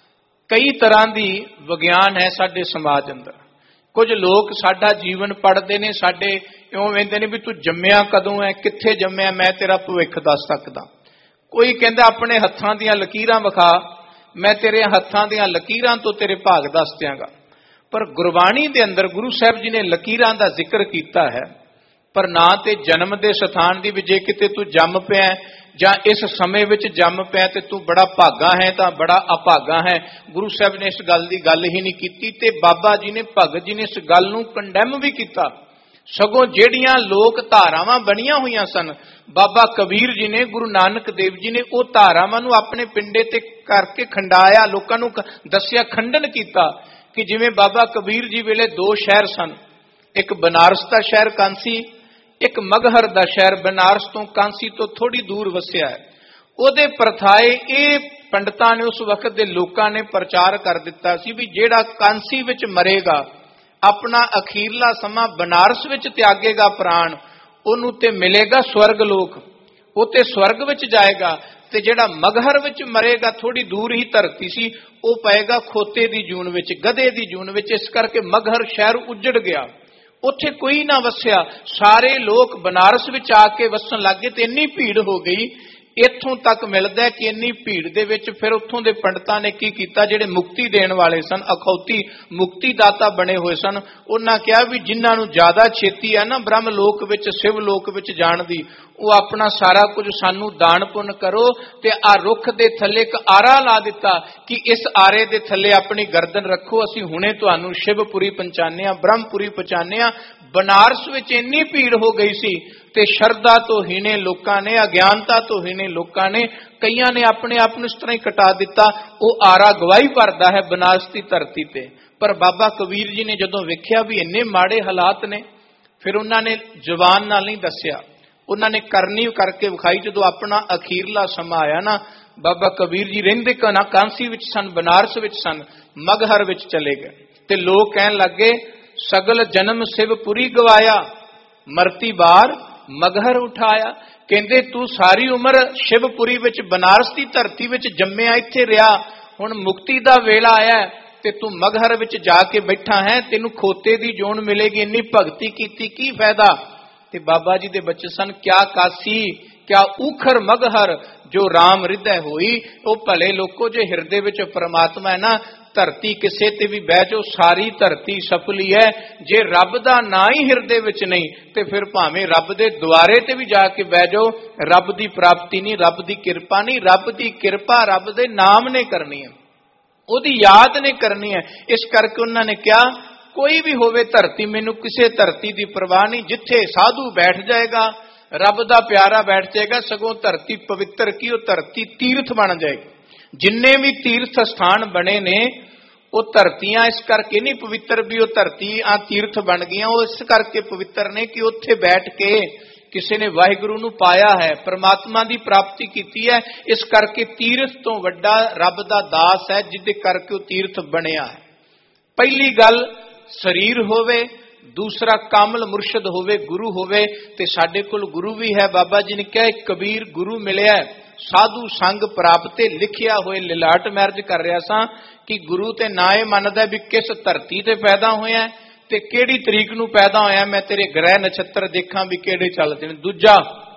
ਕਈ ਤਰ੍ਹਾਂ ਦੀ ਵਿਗਿਆਨ ਹੈ ਸਾਡੇ ਸਮਾਜ ਅੰਦਰ। ਕੁਝ ਲੋਕ ਸਾਡਾ ਜੀਵਨ ਪੜ੍ਹਦੇ ਨੇ, ਸਾਡੇ ਇਉਂ ਵੇਂਦੇ ਨੇ ਵੀ ਤੂੰ ਜੰਮਿਆ ਕਦੋਂ ਹੈ, ਕਿੱਥੇ ਜੰਮਿਆ, ਮੈਂ ਤੇਰਾ ਭਵਿੱਖ ਦੱਸ ਸਕਦਾ। ਕੋਈ ਕਹਿੰਦਾ ਆਪਣੇ ਹੱਥਾਂ ਦੀਆਂ ਲਕੀਰਾਂ ਵਿਖਾ, ਮੈਂ ਤੇਰੇ ਹੱਥਾਂ ਦੀਆਂ ਲਕੀਰਾਂ ਤੋਂ ਤੇਰੇ ਭਾਗ ਦੱਸ ਦਿਆਂਗਾ। ਪਰ ਗੁਰਬਾਣੀ ਦੇ ਅੰਦਰ ਗੁਰੂ ਸਾਹਿਬ ਜੀ ਨੇ ਲਕੀਰਾਂ ਦਾ ਜ਼ਿਕਰ ਕੀਤਾ ਹੈ, ਪਰ ਨਾ ਤੇ ਜਨਮ ਦੇ ਸਥਾਨ ਦੀ ਵੀ ਜੇ ਕਿਤੇ ਤੂੰ ਜੰਮ ਪਿਆ ਜਾਂ ਇਸ ਸਮੇਂ ਵਿੱਚ ਜੰਮ ਪਿਆ ਤੇ ਤੂੰ ਬੜਾ ਭਾਗਾ ਹੈ ਤਾਂ ਬੜਾ ਅਭਾਗਾ ਹੈ। ਗੁਰੂ ਸਾਹਿਬ ਨੇ ਇਸ ਗੱਲ ਦੀ ਗੱਲ ਹੀ ਨਹੀਂ ਕੀਤੀ। ਤੇ ਬਾਬਾ ਜੀ ਨੇ, ਭਗਤ ਜੀ ਨੇ ਇਸ ਗੱਲ ਨੂੰ ਕੰਡੈਮ ਵੀ ਕੀਤਾ। ਸਗੋਂ ਜਿਹੜੀਆਂ ਲੋਕ ਧਾਰਾਵਾਂ ਬਣੀਆਂ ਹੋਈਆਂ ਸਨ, ਬਾਬਾ ਕਬੀਰ ਜੀ ਨੇ, ਗੁਰੂ ਨਾਨਕ ਦੇਵ ਜੀ ਨੇ ਉਹ ਧਾਰਾਵਾਂ ਨੂੰ ਆਪਣੇ ਪਿੰਡੇ ਤੇ ਕਰਕੇ ਖੰਡਾਇਆ, ਲੋਕਾਂ ਨੂੰ ਦੱਸਿਆ, ਖੰਡਨ ਕੀਤਾ। ਕਿ ਜਿਵੇਂ ਬਾਬਾ ਕਬੀਰ ਜੀ ਵੇਲੇ ਦੋ ਸ਼ਹਿਰ ਸਨ, ਇੱਕ ਬਨਾਰਸ ਦਾ ਸ਼ਹਿਰ ਕਾਂਸੀ, ਇੱਕ ਮਗਹਰ ਦਾ ਸ਼ਹਿਰ। ਬਨਾਰਸ ਤੋਂ ਕਾਂਸੀ ਤੋਂ ਥੋੜੀ ਦੂਰ ਵਸਿਆ ਹੈ। ਉਹਦੇ ਪਰਥਾਏ ਇਹ ਪੰਡਤਾਂ ਨੇ, ਉਸ ਵਕਤ ਦੇ ਲੋਕਾਂ ਨੇ ਪ੍ਰਚਾਰ ਕਰ ਦਿੱਤਾ ਸੀ ਵੀ ਜਿਹੜਾ ਕਾਂਸੀ ਵਿੱਚ ਮਰੇਗਾ, ਆਪਣਾ ਅਖੀਰਲਾ ਸਮਾਂ ਬਨਾਰਸ ਵਿੱਚ ਤਿਆਗੇਗਾ ਪ੍ਰਾਣ, ਉਹਨੂੰ ਤੇ ਮਿਲੇਗਾ ਸਵਰਗ ਲੋਕ, ਉਹ ਤੇ ਸਵਰਗ ਵਿੱਚ ਜਾਏਗਾ। ਤੇ ਜਿਹੜਾ ਮਗਹਰ ਵਿੱਚ ਮਰੇਗਾ, ਥੋੜੀ ਦੂਰ ਹੀ ਧਰਤੀ ਸੀ, ਉਹ ਪਏਗਾ ਖੋਤੇ ਦੀ ਜੂਨ ਵਿੱਚ, ਗਧੇ ਦੀ ਜੂਨ ਵਿੱਚ। ਇਸ ਕਰਕੇ ਮਗਹਰ ਸ਼ਹਿਰ ਉੱਜੜ ਗਿਆ, ਉੱਥੇ ਕੋਈ ਨਾ ਵਸਿਆ। ਸਾਰੇ ਲੋਕ ਬਨਾਰਸ ਵਿੱਚ ਆ ਕੇ ਵਸਣ ਲੱਗੇ ਤੇ ਇੰਨੀ ਭੀੜ ਹੋ ਗਈ, ਇੱਥੋਂ ਤੱਕ ਮਿਲਦਾ ਕਿ ਇੰਨੀ ਭੀੜ ਦੇ ਵਿੱਚ ਫਿਰ ਉੱਥੋਂ ਦੇ ਪੰਡਤਾਂ ਨੇ ਕੀ ਕੀਤਾ, ਜਿਹੜੇ ਮੁਕਤੀ ਦੇਣ ਵਾਲੇ ਸਨ, ਅਖੌਤੀ ਮੁਕਤੀ ਦਾਤਾ ਬਣੇ ਹੋਏ ਸਨ, ਉਹਨਾਂ ਕਿਹਾ ਵੀ ਜਿਨ੍ਹਾਂ ਨੂੰ ਜ਼ਿਆਦਾ ਛੇਤੀ ਹੈ ਨਾ ਬ੍ਰਹਮ ਲੋਕ ਵਿੱਚ, ਸਿਵ ਲੋਕ ਵਿੱਚ ਜਾਣ ਦੀ, ਉਹ ਆਪਣਾ ਸਾਰਾ ਕੁਝ ਸਾਨੂੰ ਦਾਨ ਪੁੰਨ ਕਰੋ। ਤੇ ਆ ਰੁੱਖ ਦੇ ਥੱਲੇ ਇੱਕ ਆਰਾ ਲਾ ਦਿੱਤਾ ਕਿ ਇਸ ਆਰੇ ਦੇ ਥੱਲੇ ਆਪਣੀ ਗਰਦਨ ਰੱਖੋ, ਅਸੀਂ ਹੁਣੇ ਤੁਹਾਨੂੰ ਸ਼ਿਵਪੁਰੀ ਪਹੁੰਚਾਉਂਦੇ ਹਾਂ, ਬ੍ਰਹਮਪੁਰੀ ਪਹੁੰਚਾਉਂਦੇ ਹਾਂ। ਬਨਾਰਸ ਵਿੱਚ ਇੰਨੀ ਭੀੜ ਹੋ ਗਈ ਸੀ ਤੇ ਸ਼ਰਧਾ ਤੋਂ ਹੀਣੇ ਲੋਕਾਂ ਨੇ, ਅਗਿਆਨਤਾ ਤੋਂ ਹੀਣੇ ਲੋਕਾਂ ਨੇ, ਕਈਆਂ ਨੇ ਆਪਣੇ ਆਪ ਨੂੰ ਇਸ ਤਰ੍ਹਾਂ ਹੀ ਕਟਾ ਦਿੱਤਾ। ਉਹ ਆਰਾ ਗਵਾਹੀ ਭਰਦਾ ਹੈ ਬਨਾਰਸ ਦੀ ਧਰਤੀ ਤੇ। ਪਰ ਬਾਬਾ ਕਬੀਰ ਜੀ ਨੇ ਜਦੋਂ ਵੇਖਿਆ ਵੀ ਇੰਨੇ ਮਾੜੇ ਹਾਲਾਤ ਨੇ, ਫਿਰ ਉਹਨਾਂ ਨੇ ਜ਼ੁਬਾਨ ਨਾਲ ਨਹੀਂ ਦੱਸਿਆ, ਉਹਨਾਂ ਨੇ ਕਰਨੀ ਕਰਕੇ ਵਿਖਾਈ। ਜਦੋਂ ਆਪਣਾ ਅਖੀਰਲਾ ਸਮਾਂ ਆਇਆ ਨਾ, ਬਾਬਾ ਕਬੀਰ ਜੀ ਰਹਿੰਦੇ ਕਨਾ ਕਾਂਸੀ ਵਿੱਚ ਸਨ, ਬਨਾਰਸ ਵਿੱਚ ਸਨ, ਮਗਹਰ ਵਿੱਚ ਚਲੇ ਗਏ। ਤੇ ਲੋਕ ਕਹਿਣ ਲੱਗੇ, ਸਗਲ ਜਨਮ ਸਿਵਪੁਰੀ ਗਵਾਇਆ, ਮਰਤੀ ਬਾਰ ਮਗਹਰ ਉਠਾਇਆ। ਕਹਿੰਦੇ ਤੂੰ ਸਾਰੀ ਉਮਰ ਸ਼ਿਵਪੁਰੀ ਵਿੱਚ, ਬਨਾਰਸ ਦੀ ਧਰਤੀ ਵਿੱਚ ਜੰਮਿਆ, ਇੱਥੇ ਰਿਹਾ, ਹੁਣ ਮੁਕਤੀ ਦਾ ਵੇਲਾ ਆਇਆ ਤੇ ਤੂੰ ਮਗਹਰ ਵਿੱਚ ਜਾ ਕੇ ਬੈਠਾ ਹੈ, ਤੈਨੂੰ ਖੋਤੇ ਦੀ ਜੋਨ ਮਿਲੇਗੀ, ਇੰਨੀ ਭਗਤੀ ਕੀਤੀ ਕੀ ਫਾਇਦਾ। ਤੇ ਬਾਬਾ ਜੀ ਦੇ ਬੱਚੇ ਸਨ, ਕਿਆ ਕਾਸੀ ਕਿਆ ਊਖਰ ਮਗਹਰ ਜੋ ਰਾਮ ਹਿਰਦੈ ਹੋਈ। ਉਹ ਭਲੇ ਲੋਕੋ, ਜੇ ਹਿਰਦੇ ਵਿੱਚ ਪਰਮਾਤਮਾ ਹੈ ਨਾ, ਧਰਤੀ ਕਿਸੇ ਤੇ ਵੀ ਬਹਿ ਜਾਓ, ਸਾਰੀ ਧਰਤੀ ਸਫਲੀ ਹੈ। ਜੇ ਰੱਬ ਦਾ ਨਾਂ ਹੀ ਹਿਰਦੇ ਵਿੱਚ ਨਹੀਂ ਤੇ ਫਿਰ ਭਾਵੇਂ ਰੱਬ ਦੇ ਦੁਆਰੇ ਤੇ ਵੀ ਜਾ ਕੇ ਬਹਿ ਜਾਓ, ਰੱਬ ਦੀ ਪ੍ਰਾਪਤੀ ਨਹੀਂ, ਰੱਬ ਦੀ ਕਿਰਪਾ ਨਹੀਂ। ਰੱਬ ਦੀ ਕਿਰਪਾ ਰੱਬ ਦੇ ਨਾਮ ਨੇ ਕਰਨੀ ਹੈ, ਉਹਦੀ ਯਾਦ ਨੇ ਕਰਨੀ ਹੈ। ਇਸ ਕਰਕੇ ਉਹਨਾਂ ਨੇ ਕਿਹਾ, ਕੋਈ ਵੀ ਹੋਵੇ ਧਰਤੀ, ਮੈਨੂੰ ਕਿਸੇ ਧਰਤੀ ਦੀ ਪਰਵਾਹ ਨਹੀਂ, ਜਿੱਥੇ ਸਾਧੂ ਬੈਠ ਜਾਏਗਾ, ਰੱਬ ਦਾ ਪਿਆਰਾ ਬੈਠ ਜਾਏਗਾ, ਸਗੋਂ ਧਰਤੀ ਪਵਿੱਤਰ ਕੀ, ਉਹ ਧਰਤੀ ਤੀਰਥ ਬਣ ਜਾਏਗੀ। ਜਿੰਨੇ ਵੀ ਤੀਰਥ ਸਥਾਨ ਬਣੇ ਨੇ ਉਹ ਧਰਤੀਆਂ ਇਸ ਕਰਕੇ ਨਹੀਂ ਪਵਿੱਤਰ ਵੀ ਉਹ ਧਰਤੀ ਆ ਤੀਰਥ ਬਣ ਗਈਆਂ, ਉਹ ਇਸ ਕਰਕੇ ਪਵਿੱਤਰ ਨੇ ਕਿ ਉੱਥੇ ਬੈਠ ਕੇ ਕਿਸੇ ਨੇ ਵਾਹਿਗੁਰੂ ਨੂੰ ਪਾਇਆ ਹੈ, ਪਰਮਾਤਮਾ ਦੀ ਪ੍ਰਾਪਤੀ ਕੀਤੀ ਹੈ। ਇਸ ਕਰਕੇ ਤੀਰਥ ਤੋਂ ਵੱਡਾ ਰੱਬ ਦਾ ਦਾਸ ਹੈ, ਜਿਹਦੇ ਕਰਕੇ ਉਹ ਤੀਰਥ ਬਣਿਆ ਹੈ। ਪਹਿਲੀ ਗੱਲ ਸਰੀਰ ਹੋਵੇ, ਦੂਸਰਾ ਕਾਮਲ ਮੁਰਸ਼ਦ ਹੋਵੇ, ਗੁਰੂ ਹੋਵੇ। ਤੇ ਸਾਡੇ ਕੋਲ ਗੁਰੂ ਵੀ ਹੈ। ਬਾਬਾ ਜੀ ਨੇ ਕਿਹਾ, ਇੱਕ ਕਬੀਰ ਗੁਰੂ ਮਿਲਿਆ, ਸਾਧੂ ਸੰਗ ਪ੍ਰਾਪਤੇ, ਲਿਖਿਆ ਹੋਏ ਲਿਲਾਟ ਮੈਰਜ ਕਰ ਰਿਹਾ ਸਾਂ ਕਿ ਗੁਰੂ ਤੇ ਨਾ ਇਹ ਮੰਨਦਾ ਵੀ ਕਿਸ ਧਰਤੀ ਤੇ ਪੈਦਾ ਹੋਇਆ ਤੇ ਕਿਹੜੀ ਤਰੀਕ ਨੂੰ ਪੈਦਾ ਹੋਇਆ, ਮੈਂ ਤੇਰੇ ਗ੍ਰਹਿ ਨਛੱਤਰ ਦੇਖਾਂ ਵੀ ਕਿਹੜੇ ਚੱਲਦੇ ਨੇ। ਦੂਜਾ,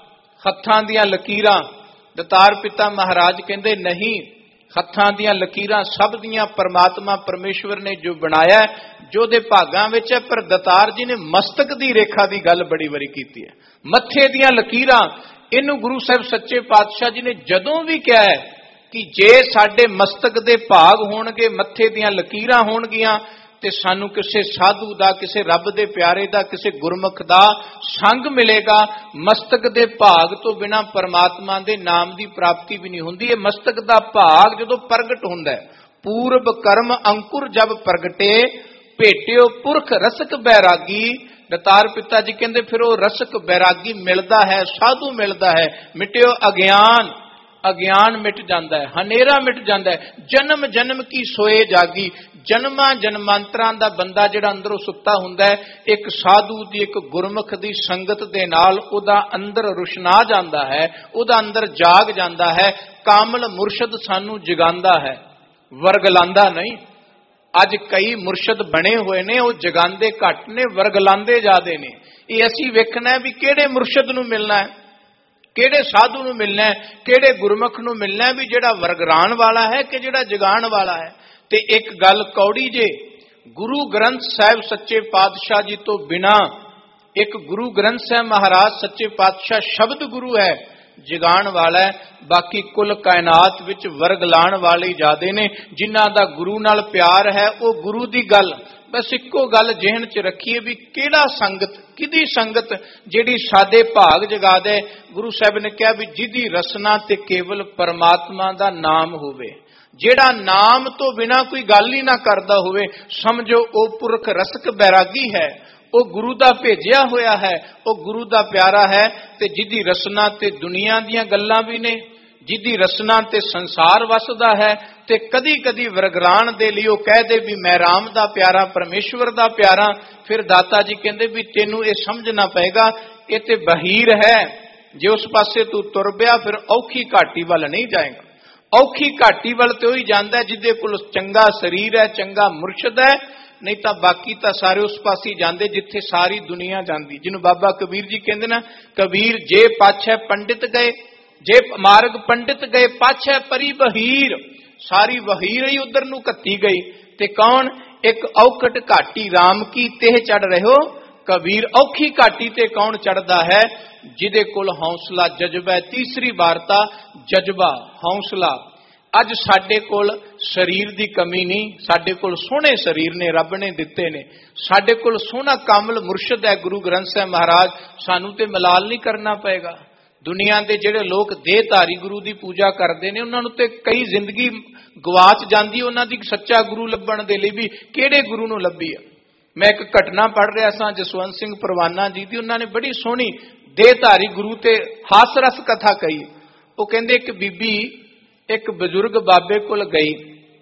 ਹੱਥਾਂ ਦੀਆਂ ਲਕੀਰਾਂ। ਦਤਾਰ ਪਿਤਾ ਮਹਾਰਾਜ ਕਹਿੰਦੇ ਨਹੀਂ, ਹੱਥਾਂ ਦੀਆਂ ਲਕੀਰਾਂ ਸਭ ਦੀਆਂ ਪਰਮਾਤਮਾ ਪਰਮੇਸ਼ਵਰ ਨੇ ਜੋ ਬਣਾਇਆ, ਜੋ ਦੇ ਭਾਗਾਂ ਵਿੱਚ ਹੈ। ਪਰ ਦਤਾਰ ਜੀ ਨੇ ਮਸਤਕ ਦੀ ਰੇਖਾ ਦੀ ਗੱਲ ਬੜੀ ਵਾਰੀ ਕੀਤੀ ਹੈ, ਮੱਥੇ ਦੀਆਂ ਲਕੀਰਾਂ। ਇਹਨੂੰ ਗੁਰੂ ਸਾਹਿਬ ਸੱਚੇ ਪਾਤਸ਼ਾਹ ਜੀ ਨੇ ਜਦੋਂ ਵੀ ਕਿਹਾ ਹੈ ਕਿ ਜੇ ਸਾਡੇ ਮਸਤਕ ਦੇ ਭਾਗ ਹੋਣਗੇ, ਮੱਥੇ ਦੀਆਂ ਲਕੀਰਾਂ ਹੋਣਗੀਆਂ, ਤੇ ਸਾਨੂੰ ਕਿਸੇ ਸਾਧੂ ਦਾ, ਕਿਸੇ ਰੱਬ ਦੇ ਪਿਆਰੇ ਦਾ, ਕਿਸੇ ਗੁਰਮੁਖ ਦਾ ਸੰਗ ਮਿਲੇਗਾ। ਮਸਤਕ ਦੇ ਭਾਗ ਤੋਂ ਬਿਨਾਂ ਪਰਮਾਤਮਾ ਦੇ ਨਾਮ ਦੀ ਪ੍ਰਾਪਤੀ ਵੀ ਨਹੀਂ ਹੁੰਦੀ। ਇਹ ਮਸਤਕ ਦਾ ਭਾਗ ਜਦੋਂ ਪ੍ਰਗਟ ਹੁੰਦਾ ਹੈ, ਪੂਰਬ ਕਰਮ ਅੰਕੁਰ ਜਬ ਪ੍ਰਗਟੇ, ਭੇਟਿਓ ਪੁਰਖ ਰਸਕ ਬੈਰਾਗੀ। ਦਤਾਰ ਪਿਤਾ ਜੀ ਕਹਿੰਦੇ ਫਿਰ ਉਹ ਰਸਕ ਬੈਰਾਗੀ ਮਿਲਦਾ ਹੈ, ਸਾਧੂ ਮਿਲਦਾ ਹੈ। ਮਿਟਿਓ ਅਗਿਆਨ, ਅਗਿਆਨ ਮਿਟ ਜਾਂਦਾ ਹੈ, ਹਨੇਰਾ ਮਿਟ ਜਾਂਦਾ ਹੈ। ਜਨਮ ਜਨਮ ਕੀ ਸੋਏ ਜਾਗੀ। ਜਨਮਾਂ ਜਨਮਾਂਤਰਾਂ ਦਾ ਬੰਦਾ ਜਿਹੜਾ ਅੰਦਰੋਂ ਸੁੱਤਾ ਹੁੰਦਾ ਹੈ, ਇੱਕ ਸਾਧੂ ਦੀ, ਇੱਕ ਗੁਰਮੁਖ ਦੀ ਸੰਗਤ ਦੇ ਨਾਲ ਉਹਦਾ ਅੰਦਰ ਰੁਸ਼ਨਾ ਜਾਂਦਾ ਹੈ, ਉਹਦਾ ਅੰਦਰ ਜਾਗ ਜਾਂਦਾ ਹੈ। ਕਾਮਲ ਮੁਰਸ਼ਦ ਸਾਨੂੰ ਜਗਾਉਂਦਾ ਹੈ, ਵਰਗਲਾਉਂਦਾ ਨਹੀਂ। ਅੱਜ ਕਈ ਮੁਰਸ਼ਦ ਬਣੇ ਹੋਏ ਨੇ, ਉਹ ਜਗਾਉਂਦੇ ਘੱਟ ਨੇ, ਵਰਗਲਾਉਂਦੇ ਜ਼ਿਆਦੇ ਨੇ। ਇਹ ਅਸੀਂ ਵੇਖਣਾ ਵੀ ਕਿਹੜੇ ਮੁਰਸ਼ਦ ਨੂੰ ਮਿਲਣਾ ਹੈ, ਕਿਹੜੇ ਸਾਧੂ ਨੂੰ ਮਿਲਣਾ ਹੈ, ਕਿਹੜੇ ਗੁਰਮੁਖ ਨੂੰ ਮਿਲਣਾ ਹੈ, ਵੀ ਜਿਹੜਾ ਵਰਗਰਾਣ ਵਾਲਾ ਹੈ ਕਿ ਜਿਹੜਾ ਜਗਾਉਣ ਵਾਲਾ ਹੈ। ਤੇ ਇੱਕ ਗੱਲ ਕੌੜੀ ਜੇ, ਗੁਰੂ ਗ੍ਰੰਥ ਸਾਹਿਬ ਸੱਚੇ ਪਾਤਸ਼ਾਹ ਜੀ ਤੋਂ ਬਿਨਾ, ਇੱਕ ਗੁਰੂ ਗ੍ਰੰਥ ਸਾਹਿਬ ਮਹਾਰਾਜ ਸੱਚੇ ਪਾਤਸ਼ਾਹ ਸ਼ਬਦ ਗੁਰੂ ਹੈ, ਜਗਾਉਣ ਵਾਲਾ ਹੈ। ਬਾਕੀ ਕੁੱਲ ਕਾਇਨਾਤ ਵਿੱਚ ਵਰਗਲਾਣ ਵਾਲੇ ਜ਼ਿਆਦੇ ਨੇ। ਜਿਨ੍ਹਾਂ ਦਾ ਗੁਰੂ ਨਾਲ ਪਿਆਰ ਹੈ ਉਹ ਗੁਰੂ ਦੀ ਗੱਲ ਬਸ ਇੱਕੋ ਗੱਲ ਜਿਹਨ ਚ ਰੱਖੀਏ ਵੀ ਕਿਹੜਾ ਸੰਗਤ, ਕਿਹਦੀ ਸੰਗਤ ਜਿਹੜੀ ਸਾਡੇ ਭਾਗ ਜਗਾ ਦੇ। ਗੁਰੂ ਸਾਹਿਬ ਨੇ ਕਿਹਾ ਵੀ ਜਿਹਦੀ ਰਸਨਾ ਤੇ ਕੇਵਲ ਪਰਮਾਤਮਾ ਦਾ ਨਾਮ ਹੋਵੇ, ਜਿਹੜਾ ਨਾਮ ਤੋਂ ਬਿਨਾ ਕੋਈ ਗੱਲ ਹੀ ਨਾ ਕਰਦਾ ਹੋਵੇ, ਸਮਝੋ ਉਹ ਪੁਰਖ ਰਸਕ ਬੈਰਾਗੀ ਹੈ, ਉਹ ਗੁਰੂ ਦਾ ਭੇਜਿਆ ਹੋਇਆ ਹੈ, ਉਹ ਗੁਰੂ ਦਾ ਪਿਆਰਾ ਹੈ। ਤੇ ਜਿਹਦੀ ਰਸਨਾ ਤੇ ਦੁਨੀਆ ਦੀਆਂ ਗੱਲਾਂ ਵੀ ਨੇ, ਜਿਹਦੀ ਰਸਨਾ ਤੇ ਸੰਸਾਰ ਵਸਦਾ ਹੈ, ਤੇ ਕਦੀ ਕਦੀ ਵਰਗਰਾਣ ਦੇ ਲਈ ਉਹ ਕਹਿ ਦੇ ਵੀ ਮੈਂ ਰਾਮ ਦਾ ਪਿਆਰਾ, ਪਰਮੇਸ਼ਵਰ ਦਾ ਪਿਆਰਾ। ਫਿਰ ਦਾਤਾ ਜੀ ਕਹਿੰਦੇ ਵੀ ਤੈਨੂੰ ਇਹ ਸਮਝਣਾ ਪਏਗਾ, ਇਹ ਤੇ ਬਹੀਰ ਹੈ, ਜੇ ਉਸ ਪਾਸੇ ਤੂੰ ਤੁਰ ਪਿਆ ਫਿਰ ਔਖੀ ਘਾਟੀ ਵੱਲ ਨਹੀਂ ਜਾਏਗਾ। ਔਖੀ ਘਾਟੀ ਵੱਲ ਤੇ ਉਹੀ ਜਾਂਦਾ ਜਿਹਦੇ ਕੋਲ ਚੰਗਾ ਸਰੀਰ ਹੈ, ਚੰਗਾ ਮੁਰਸ਼ਦ ਹੈ, ਨਹੀਂ ਤਾਂ ਬਾਕੀ ਤਾਂ ਸਾਰੇ ਉਸ ਪਾਸੇ ਜਾਂਦੇ ਜਿੱਥੇ ਸਾਰੀ ਦੁਨੀਆ ਜਾਂਦੀ। ਜਿਹਨੂੰ ਬਾਬਾ ਕਬੀਰ ਜੀ ਕਹਿੰਦੇ ਨਾ, ਕਬੀਰ ਜੇ ਪਾਛੈ ਪੰਡਿਤ ਗਏ, ਜੇ ਮਾਰਗ ਪੰਡਿਤ ਗਏ, ਪਾਛੈ ਪਰੀ ਬਹੀਰ। ਸਾਰੀ ਵਹੀਰ ਹੀ ਉਧਰ ਨੂੰ ਘੱਤੀ ਗਈ। ਤੇ ਕੌਣ? ਇੱਕ ਔਖਟ ਘਾਟੀ ਰਾਮ ਕੀ ਤੇ ਚੜ ਰਹੋ ਕਬੀਰ। ਔਖੀ ਘਾਟੀ ਤੇ ਕੌਣ ਚੜਦਾ ਹੈ? ਜਿਹਦੇ ਕੋਲ ਹੌਸਲਾ ਜਜ਼ਬਾ। ਤੀਸਰੀ ਵਾਰਤਾ ਜਜ਼ਬਾ, ਹੌਸਲਾ। ਅੱਜ ਸਾਡੇ ਕੋਲ ਸਰੀਰ ਦੀ ਕਮੀ ਨਹੀਂ, ਸਾਡੇ ਕੋਲ ਸੋਹਣੇ ਸਰੀਰ ਨੇ, ਰੱਬ ਨੇ ਦਿੱਤੇ ਨੇ। ਸਾਡੇ ਕੋਲ ਸੋਹਣਾ ਕਾਮਲ ਮੁਰਸ਼ਦ ਹੈ ਗੁਰੂ ਗ੍ਰੰਥ ਸਾਹਿਬ ਮਹਾਰਾਜ। ਸਾਨੂੰ ਤੇ ਮਲਾਲ ਨਹੀਂ ਕਰਨਾ ਪਏਗਾ। ਦੁਨੀਆ ਦੇ ਜਿਹੜੇ ਲੋਕ ਦੇਹਧਾਰੀ ਗੁਰੂ ਦੀ ਪੂਜਾ ਕਰਦੇ ਨੇ, ਉਹਨਾਂ ਨੂੰ ਤੇ ਕਈ ਜ਼ਿੰਦਗੀ ਗਵਾਚ ਜਾਂਦੀ ਉਹਨਾਂ ਦੀ ਸੱਚਾ ਗੁਰੂ ਲੱਭਣ ਦੇ ਲਈ ਵੀ ਕਿਹੜੇ ਗੁਰੂ ਨੂੰ ਲੱਭੀ ਆ। ਮੈਂ ਇੱਕ ਘਟਨਾ ਪੜ੍ਹ ਰਿਹਾ ਸਾਂ ਜਸਵੰਤ ਸਿੰਘ ਪਰਵਾਨਾ ਜੀ ਦੀ, ਉਹਨਾਂ ਨੇ ਬੜੀ ਸੋਹਣੀ ਦੇਹਧਾਰੀ ਗੁਰੂ ਤੇ ਹਾਸ ਰਸ ਕਥਾ ਕਹੀ। ਉਹ ਕਹਿੰਦੇ ਇੱਕ ਬੀਬੀ ਇੱਕ ਬਜ਼ੁਰਗ ਬਾਬੇ ਕੋਲ ਗਈ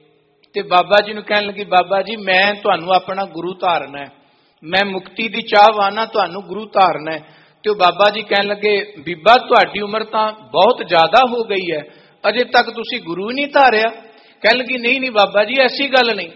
ਤੇ ਬਾਬਾ ਜੀ ਨੂੰ ਕਹਿਣ ਲੱਗੀ, ਬਾਬਾ ਜੀ ਮੈਂ ਤੁਹਾਨੂੰ ਆਪਣਾ ਗੁਰੂ ਧਾਰਨਾ ਹੈ, ਮੈਂ ਮੁਕਤੀ ਦੀ ਚਾਹਵਾਨ ਹਾਂ, ਤੁਹਾਨੂੰ ਗੁਰੂ ਧਾਰਨਾ ਹੈ। ਤੇ ਉਹ ਬਾਬਾ ਜੀ ਕਹਿਣ ਲੱਗੇ, ਬੀਬਾ ਤੁਹਾਡੀ ਉਮਰ ਤਾਂ ਬਹੁਤ ਜ਼ਿਆਦਾ ਹੋ ਗਈ ਹੈ, ਅਜੇ ਤੱਕ ਤੁਸੀਂ ਗੁਰੂ ਹੀ ਨਹੀਂ ਧਾਰਿਆ। ਕਹਿਣ ਲੱਗੀ, ਨਹੀਂ ਨਹੀਂ ਬਾਬਾ ਜੀ ਐਸੀ ਗੱਲ ਨਹੀਂ,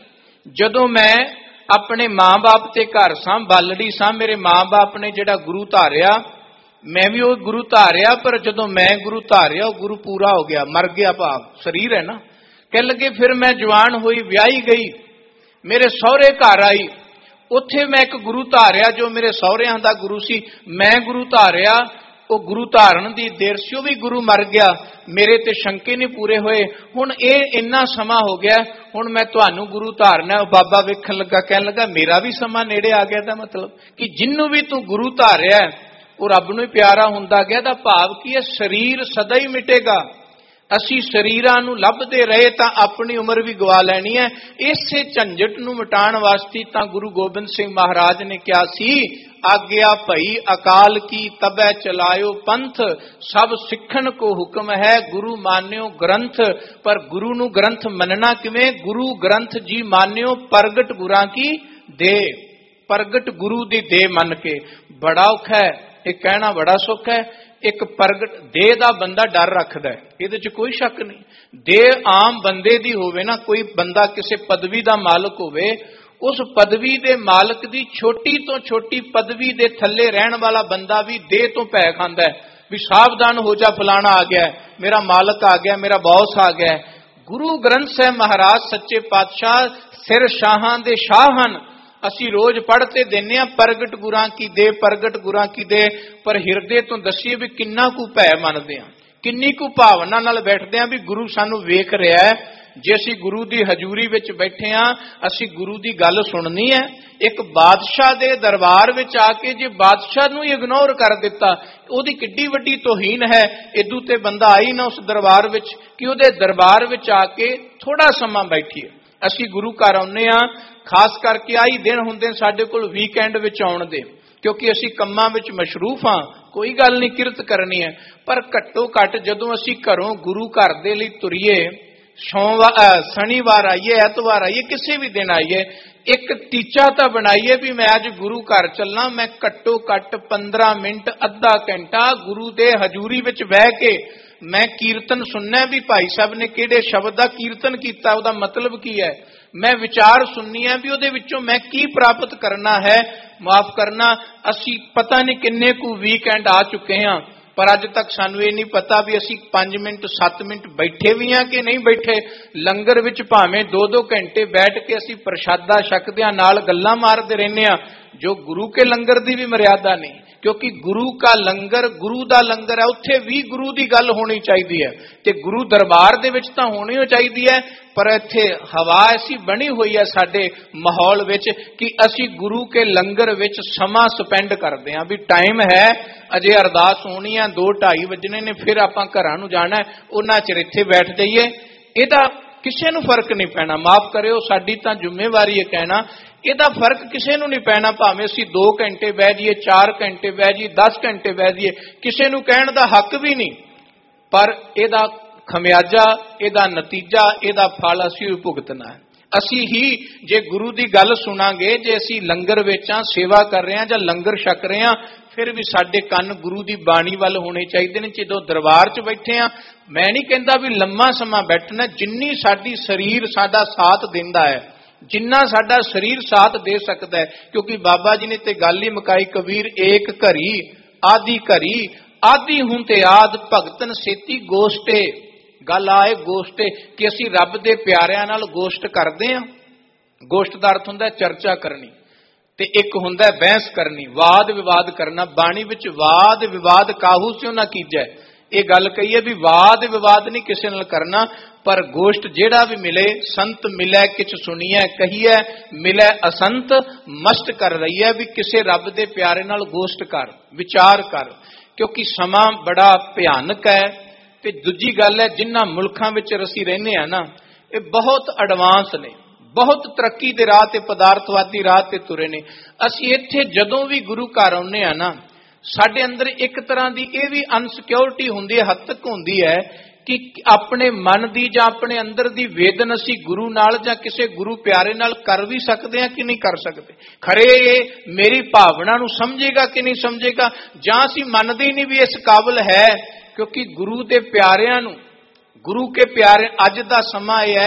ਜਦੋਂ मैं अपने माँ बाप ते घर सां, बालड़ी सां, मेरे माँ बाप ने जिहड़ा गुरु धारिया, मैं भी वो गुरु धारिया, पर जदों मैं गुरु धारिया वो गुरु पूरा हो गया, मर गया, भाव शरीर है ना। कह लगे फिर मैं जवान हुई, ब्याही गई, मेरे सहुरे घर आई, उत्थे मैं एक गुरु धारिया जो मेरे सहुरियां दा गुरु सी, मैं गुरु धारिया, वो गुरु धारण दी देर से भी गुरु मर गया, मेरे ते शंके नहीं पूरे होए, हुण ये इन्ना समा हो गया, हुण मैं तुहानू गुरु धारना। बाबा वेखण लगा, कहण लगा मेरा भी समा नेड़े आ गया। दा मतलब कि जिन्नू भी तू गुरु धारिया वो रब नूं ही प्यारा हुंदा गया। दा भाव की है, शरीर सदा ही मिटेगा। असी शरीरां नूं लभदे रहे तां अपनी उम्र भी गवा लैनी है। इसे झंझट नूं मिटाण वास्ते तां गुरु गोबिंद सिंह महाराज ने क्या सी, आग्या भई अकाल की तबै चलायो पंथ, सब सिखण को हुक्म है गुरु मान्यो ग्रंथ। पर गुरु नूं ग्रंथ मनना किवें, गुरु ग्रंथ जी मान्यो प्रगट गुरां की दे, प्रगट गुरु दी दे मन के। बड़ा औखा है ये कहना, बड़ा सुख है। एक प्रगट देह दा बंदा डर रखदा है, इहदे च कोई शक नहीं। देह आम बंदे दी होवे ना, कोई बंदा किसी पदवी दा मालक होवे, उस पदवी दे मालक दी छोटी तो छोटी पदवी दे थल्ले रहन वाला बंदा भी देह तो भै खांदा है भी सावधान हो जा, फलाना आ गया, मेरा मालक आ गया, मेरा बॉस आ गया। गुरु ग्रंथ साहिब महाराज सच्चे पातशाह सिर शाहां दे शाह हन। असी रोज पढ़ते देने प्रगट गुरां की दे, प्रगट गुरां की दे, पर हिरदे तो दसीए भी किन्ना कु भै मनदे आ, किन्नी कु भावना नाल बैठदे आ भी गुरु सानू वेख रहा है। जे असी गुरु दी हजूरी विच बैठे आ, असी गुरु दी गल सुननी है। एक बादशाह दे दरबार विच आके जे बादशाह नू इग्नोर कर दिता, ओदी किड्डी वड्डी तौहीन है। इदू ते बंदा आई ना उस दरबार विच कि ओदे दरबार विच आके थोड़ा समा बैठिए। असी गुरु घर आउंदे आ, खास करके आई दिन हुंदे साडे कोल वीकेंड विच आउण दे, क्योंकि असी कम्मां विच मशरूफ हाँ, कोई गल नहीं किरत करनी है। पर घट्टो घट जदों असी घरों गुरु घर दे लई तुरीए, सोमवार शनिवार आइए, ऐतवार आइए, किसी भी दिन आइए, एक टीचा तो बनाइए भी मैं अज गुरु घर चलना, मैं घट्टो घट पंद्रह मिनट अद्धा घंटा गुरु दे हजूरी विच बह के मैं कीर्तन सुनना भी, भाई साहब ने किहड़े शब्द का कीर्तन किया, उहदा मतलब की है, मैं विचार सुननी है भी उहदे विचों मैं की प्राप्त करना है। माफ करना, असी पता नहीं किन्ने कु वीकेंड आ चुके हैं, पर अज तक सानू ये नहीं पता भी असी पांच मिनट सत्त मिनट बैठे भी हैं कि नहीं बैठे। लंगर विच भावें दो दो घंटे बैठ के असी प्रशादा छकदे हां, नाल गल्लां मारदे रहने हां, जो गुरु के लंगर दी भी मर्यादा नहीं, क्योंकि गुरु का लंगर गुरु दा लंगर है, उत्थे भी गुरु दी गल होनी चाहिए है, ते गुरु दरबार दे विच तां होनी हो चाहिए है। पर इत्थे हवा ऐसी बनी हुई है साडे माहौल विच कि असी गुरु के लंगर विच समा स्पेंड करदे हां भी टाइम है, अजे अरदास होनी है, दो ढाई वजने ने, फिर आपां घरां नूं जाना है, उन्हां चिर इत्थे बैठ जाइए। इहदा किसे नूं फर्क नहीं पैना, माफ करियो साडी तां जिम्मेवारी है कहना, ਇਹਦਾ फर्क किसी ਨੂੰ नहीं पैना, भावें ਅਸੀਂ दो घंटे बह जाइए, चार घंटे बह जाइए, दस घंटे बह जाइए, किसी ਨੂੰ कहण ਦਾ हक भी नहीं। पर ਇਹਦਾ खमियाजा, ਇਹਦਾ नतीजा, ਇਹਦਾ फल ਅਸੀਂ ही भुगतना है। ਅਸੀਂ ही जे गुरु की गल सुनांगे, जे ਅਸੀਂ लंगर विच आ, सेवा कर रहे हैं ਜਾਂ लंगर छक रहे हैं, फिर भी साडे कंन गुरु की बाणी वाल होने चाहिए ने। जो दरबार च बैठे आ, मैं नहीं कहता भी लम्मा समा बैठना, जिन्नी साडी शरीर साडा साथ दिंदा है, जिन्ना साडा शरीर साथ दे सकता है, क्योंकि बाबा जी ने ते गल ही मुकाई, कबीर एक घरी आदि घरी, आदि हूं ते आद भगतन सेती गोष्टे। गल आए गोष्टे कि असी रब दे प्यारिਆਂ नाल गोष्ट करते हैं। गोष्ट का अर्थ हुंदा चर्चा करनी, ते एक हुंदा बहस करनी, वाद विवाद करना। बाणी विच वाद विवाद काहू स्यों ना कीजै, ये गल कही है भी वाद विवाद नहीं किसी नाल करना, पर गोष्ट जेड़ा भी मिले, संत मिले किछ सुनिए कहिए, मिले असंत मस्त कर रही है भी किसे रब दे प्यारे नाल गोष्ट कर, विचार कर, क्योंकि समा बड़ा भयानक है। ते दूजी गल है, जिन्हां मुल्कां विच असीं रहने आ ना, ये बहुत एडवांस ने, बहुत तरक्की दे राह ते पदार्थवादी राह ते तुरे ने। असीं इत्थे जदों भी गुरु घर आउंदे आ ना, साडे अंदर एक तरह की यह भी अनसिक्योरिटी हुंदी है, हद तक हुंदी है कि अपने मन की जां अपने अंदर की वेदन असी गुरु नाल जां किसी गुरु प्यारे नाल कर भी सकते हैं कि नहीं कर सकते। खरे ये मेरी भावना नूं समझेगा कि नहीं समझेगा, जां असी मनदे नहीं भी इस काबिल है, क्योंकि गुरु के प्यारिਆਂ नूं, गुरु के प्यारे, अज दा समा यह है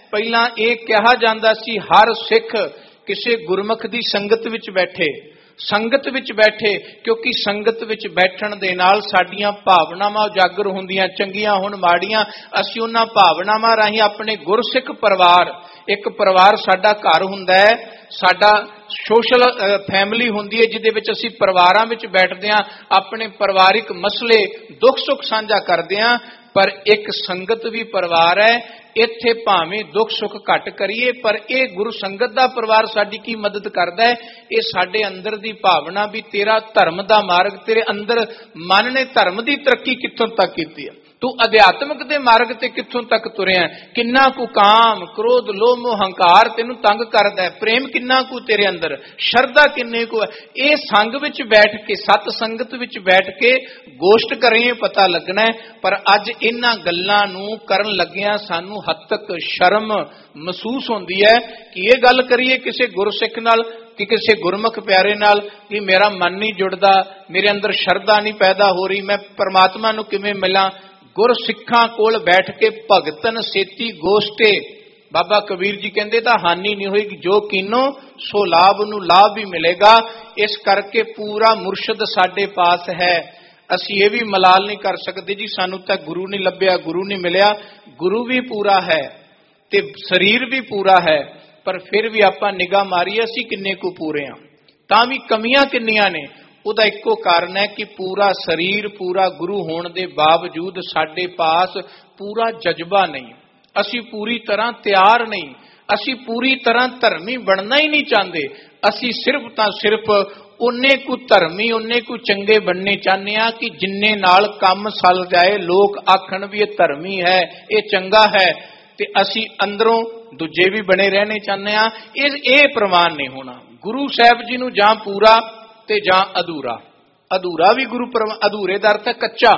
ਪਹਿਲਾਂ ਇਹ ਕਿਹਾ ਜਾਂਦਾ ਸੀ ਹਰ ਸਿੱਖ ਕਿਸੇ ਗੁਰਮੁਖ ਦੀ ਸੰਗਤ ਵਿੱਚ ਬੈਠੇ, ਸੰਗਤ ਵਿੱਚ ਬੈਠੇ, ਕਿਉਂਕਿ ਸੰਗਤ ਵਿੱਚ ਬੈਠਣ ਦੇ ਨਾਲ ਸਾਡੀਆਂ ਭਾਵਨਾਵਾਂ ਉਜਾਗਰ ਹੁੰਦੀਆਂ, ਚੰਗੀਆਂ ਹੋਣ ਮਾੜੀਆਂ। ਅਸੀਂ ਉਹਨਾਂ ਭਾਵਨਾਵਾਂ ਰਾਹੀਂ ਆਪਣੇ ਗੁਰਸਿੱਖ ਪਰਿਵਾਰ, ਇੱਕ ਪਰਿਵਾਰ ਸਾਡਾ ਘਰ ਹੁੰਦਾ ਹੈ, ਸਾਡਾ ਸੋਸ਼ਲ ਫੈਮਿਲੀ ਹੁੰਦੀ ਹੈ ਜਿਹਦੇ ਵਿੱਚ ਅਸੀਂ ਪਰਿਵਾਰਾਂ ਵਿੱਚ ਬੈਠਦੇ ਹਾਂ, ਆਪਣੇ ਪਰਿਵਾਰਿਕ ਮਸਲੇ ਦੁੱਖ ਸੁੱਖ ਸਾਂਝਾ ਕਰਦੇ ਹਾਂ। ਪਰ ਇੱਕ ਸੰਗਤ ਵੀ ਪਰਿਵਾਰ ਹੈ, ਇੱਥੇ ਭਾਵੇਂ ਦੁੱਖ ਸੁੱਖ ਘੱਟ ਕਰੀਏ ਪਰ ਇਹ ਗੁਰੂ ਸੰਗਤ ਦਾ ਪਰਿਵਾਰ ਸਾਡੀ ਕੀ ਮਦਦ ਕਰਦਾ ਹੈ? ਇਹ ਸਾਡੇ ਅੰਦਰ ਦੀ ਭਾਵਨਾ ਵੀ ਤੇਰਾ ਧਰਮ ਦਾ ਮਾਰਗ, ਤੇਰੇ ਅੰਦਰ ਮਨ ਨੇ ਧਰਮ ਦੀ ਤਰੱਕੀ ਕਿੱਥੋਂ ਤੱਕ ਕੀਤੀ ਹੈ, ਤੂੰ ਅਧਿਆਤਮਕ ਦੇ ਮਾਰਗ ਤੇ ਕਿੱਥੋਂ ਤੱਕ ਤੁਰਿਆ, ਕਿੰਨਾ ਕੁ ਕਾਮ ਕ੍ਰੋਧ ਲੋਭ ਮੋਹ ਹੰਕਾਰ ਤੈਨੂੰ ਤੰਗ ਕਰਦਾ ਹੈ, ਪ੍ਰੇਮ ਕਿੰਨਾ ਕੁ ਤੇਰੇ ਅੰਦਰ, ਸ਼ਰਧਾ ਕਿੰਨੇ ਕੁ ਹੈ। ਇਹ ਸੰਗ ਵਿੱਚ ਬੈਠ ਕੇ, ਸਤ ਸੰਗਤ ਵਿੱਚ ਬੈਠ ਕੇ ਗੋਸ਼ਟ ਕਰੀਏ ਪਤਾ ਲੱਗਣਾ ਹੈ। ਪਰ ਅੱਜ ਇਹਨਾਂ ਗੱਲਾਂ ਨੂੰ ਕਰਨ ਲੱਗਿਆਂ ਸਾਨੂੰ ਹੱਦ ਤੱਕ ਸ਼ਰਮ ਮਹਿਸੂਸ ਹੁੰਦੀ ਹੈ ਕਿ ਇਹ ਗੱਲ ਕਰੀਏ ਕਿਸੇ ਗੁਰਸਿੱਖ ਨਾਲ, ਕਿ ਕਿਸੇ ਗੁਰਮੁਖ ਪਿਆਰੇ ਨਾਲ, ਕਿ ਮੇਰਾ ਮਨ ਨਹੀਂ ਜੁੜਦਾ, ਮੇਰੇ ਅੰਦਰ ਸ਼ਰਧਾ ਨਹੀਂ ਪੈਦਾ ਹੋ ਰਹੀ, ਮੈਂ ਪਰਮਾਤਮਾ ਨੂੰ ਕਿਵੇਂ ਮਿਲਾਂ। ਗੁਰਸਿੱਖਾਂ ਕੋਲ ਬੈਠ ਕੇ ਭਗਤਨ ਸੇਤੀ ਗੋਸ਼ਟੇ, ਬਾਬਾ ਕਬੀਰ ਜੀ ਕਹਿੰਦੇ ਤਾਂ ਹਾਨੀ ਨਹੀਂ ਹੋਏਗੀ, ਜੋ ਕੀਨੋ ਸੋ ਲਾਭ ਨੂੰ ਲਾਭ ਵੀ ਮਿਲੇਗਾ। ਇਸ ਕਰਕੇ ਪੂਰਾ ਮੁਰਸ਼ਦ ਸਾਡੇ ਪਾਸ ਹੈ। ਅਸੀਂ ਇਹ ਵੀ ਮਲਾਲ ਨਹੀਂ ਕਰ ਸਕਦੇ ਜੀ ਸਾਨੂੰ ਤਾਂ ਗੁਰੂ ਨਹੀਂ ਲੱਭਿਆ, ਗੁਰੂ ਨਹੀਂ ਮਿਲਿਆ। ਗੁਰੂ ਵੀ ਪੂਰਾ ਹੈ ਤੇ ਸਰੀਰ ਵੀ ਪੂਰਾ ਹੈ, ਪਰ ਫਿਰ ਵੀ ਆਪਾਂ ਨਿਗਾਹ ਮਾਰੀਏ ਅਸੀਂ ਕਿੰਨੇ ਕੁ ਪੂਰੇ ਹਾਂ, ਤਾਂ ਵੀ ਕਮੀਆਂ ਕਿੰਨੀਆਂ ਨੇ। ਉਹਦਾ ਇੱਕੋ ਕਾਰਨ ਹੈ ਕਿ ਪੂਰਾ ਸਰੀਰ, ਪੂਰਾ ਗੁਰੂ ਹੋਣ ਦੇ ਬਾਵਜੂਦ ਸਾਡੇ ਪਾਸ ਪੂਰਾ ਜਜ਼ਬਾ ਨਹੀਂ, ਅਸੀਂ ਪੂਰੀ ਤਰ੍ਹਾਂ ਤਿਆਰ ਨਹੀਂ, ਅਸੀਂ ਪੂਰੀ ਤਰ੍ਹਾਂ ਧਰਮੀ ਬਣਨਾ ਹੀ ਨਹੀਂ ਚਾਹੁੰਦੇ। ਅਸੀਂ ਸਿਰਫ ਤਾਂ ਸਿਰਫ ਉਨੇ ਕੁ ਧਰਮੀ, ਉਨੇ ਕੁ ਚੰਗੇ ਬਣਨੇ ਚਾਹੁੰਦੇ ਹਾਂ ਕਿ ਜਿੰਨੇ ਨਾਲ ਕੰਮ ਚੱਲ ਜਾਏ, ਲੋਕ ਆਖਣ ਵੀ ਇਹ ਧਰਮੀ ਹੈ, ਇਹ ਚੰਗਾ ਹੈ, ਤੇ ਅਸੀਂ ਅੰਦਰੋਂ ਦੂਜੇ ਵੀ ਬਣੇ ਰਹਿਣੇ ਚਾਹੁੰਦੇ ਹਾਂ। ਇਹ ਇਹ ਪ੍ਰਵਾਨ ਨਹੀਂ ਹੋਣਾ। ਗੁਰੂ ਸਾਹਿਬ ਜੀ ਨੂੰ ਜਾਂ ਪੂਰਾ ਤੇ ਜਾਂ ਅਧੂਰਾ। ਅਧੂਰਾ ਵੀ ਗੁਰੂ ਪਰਮ, ਅਧੂਰੇ ਦਾ ਅਰਥ ਹੈ ਕੱਚਾ,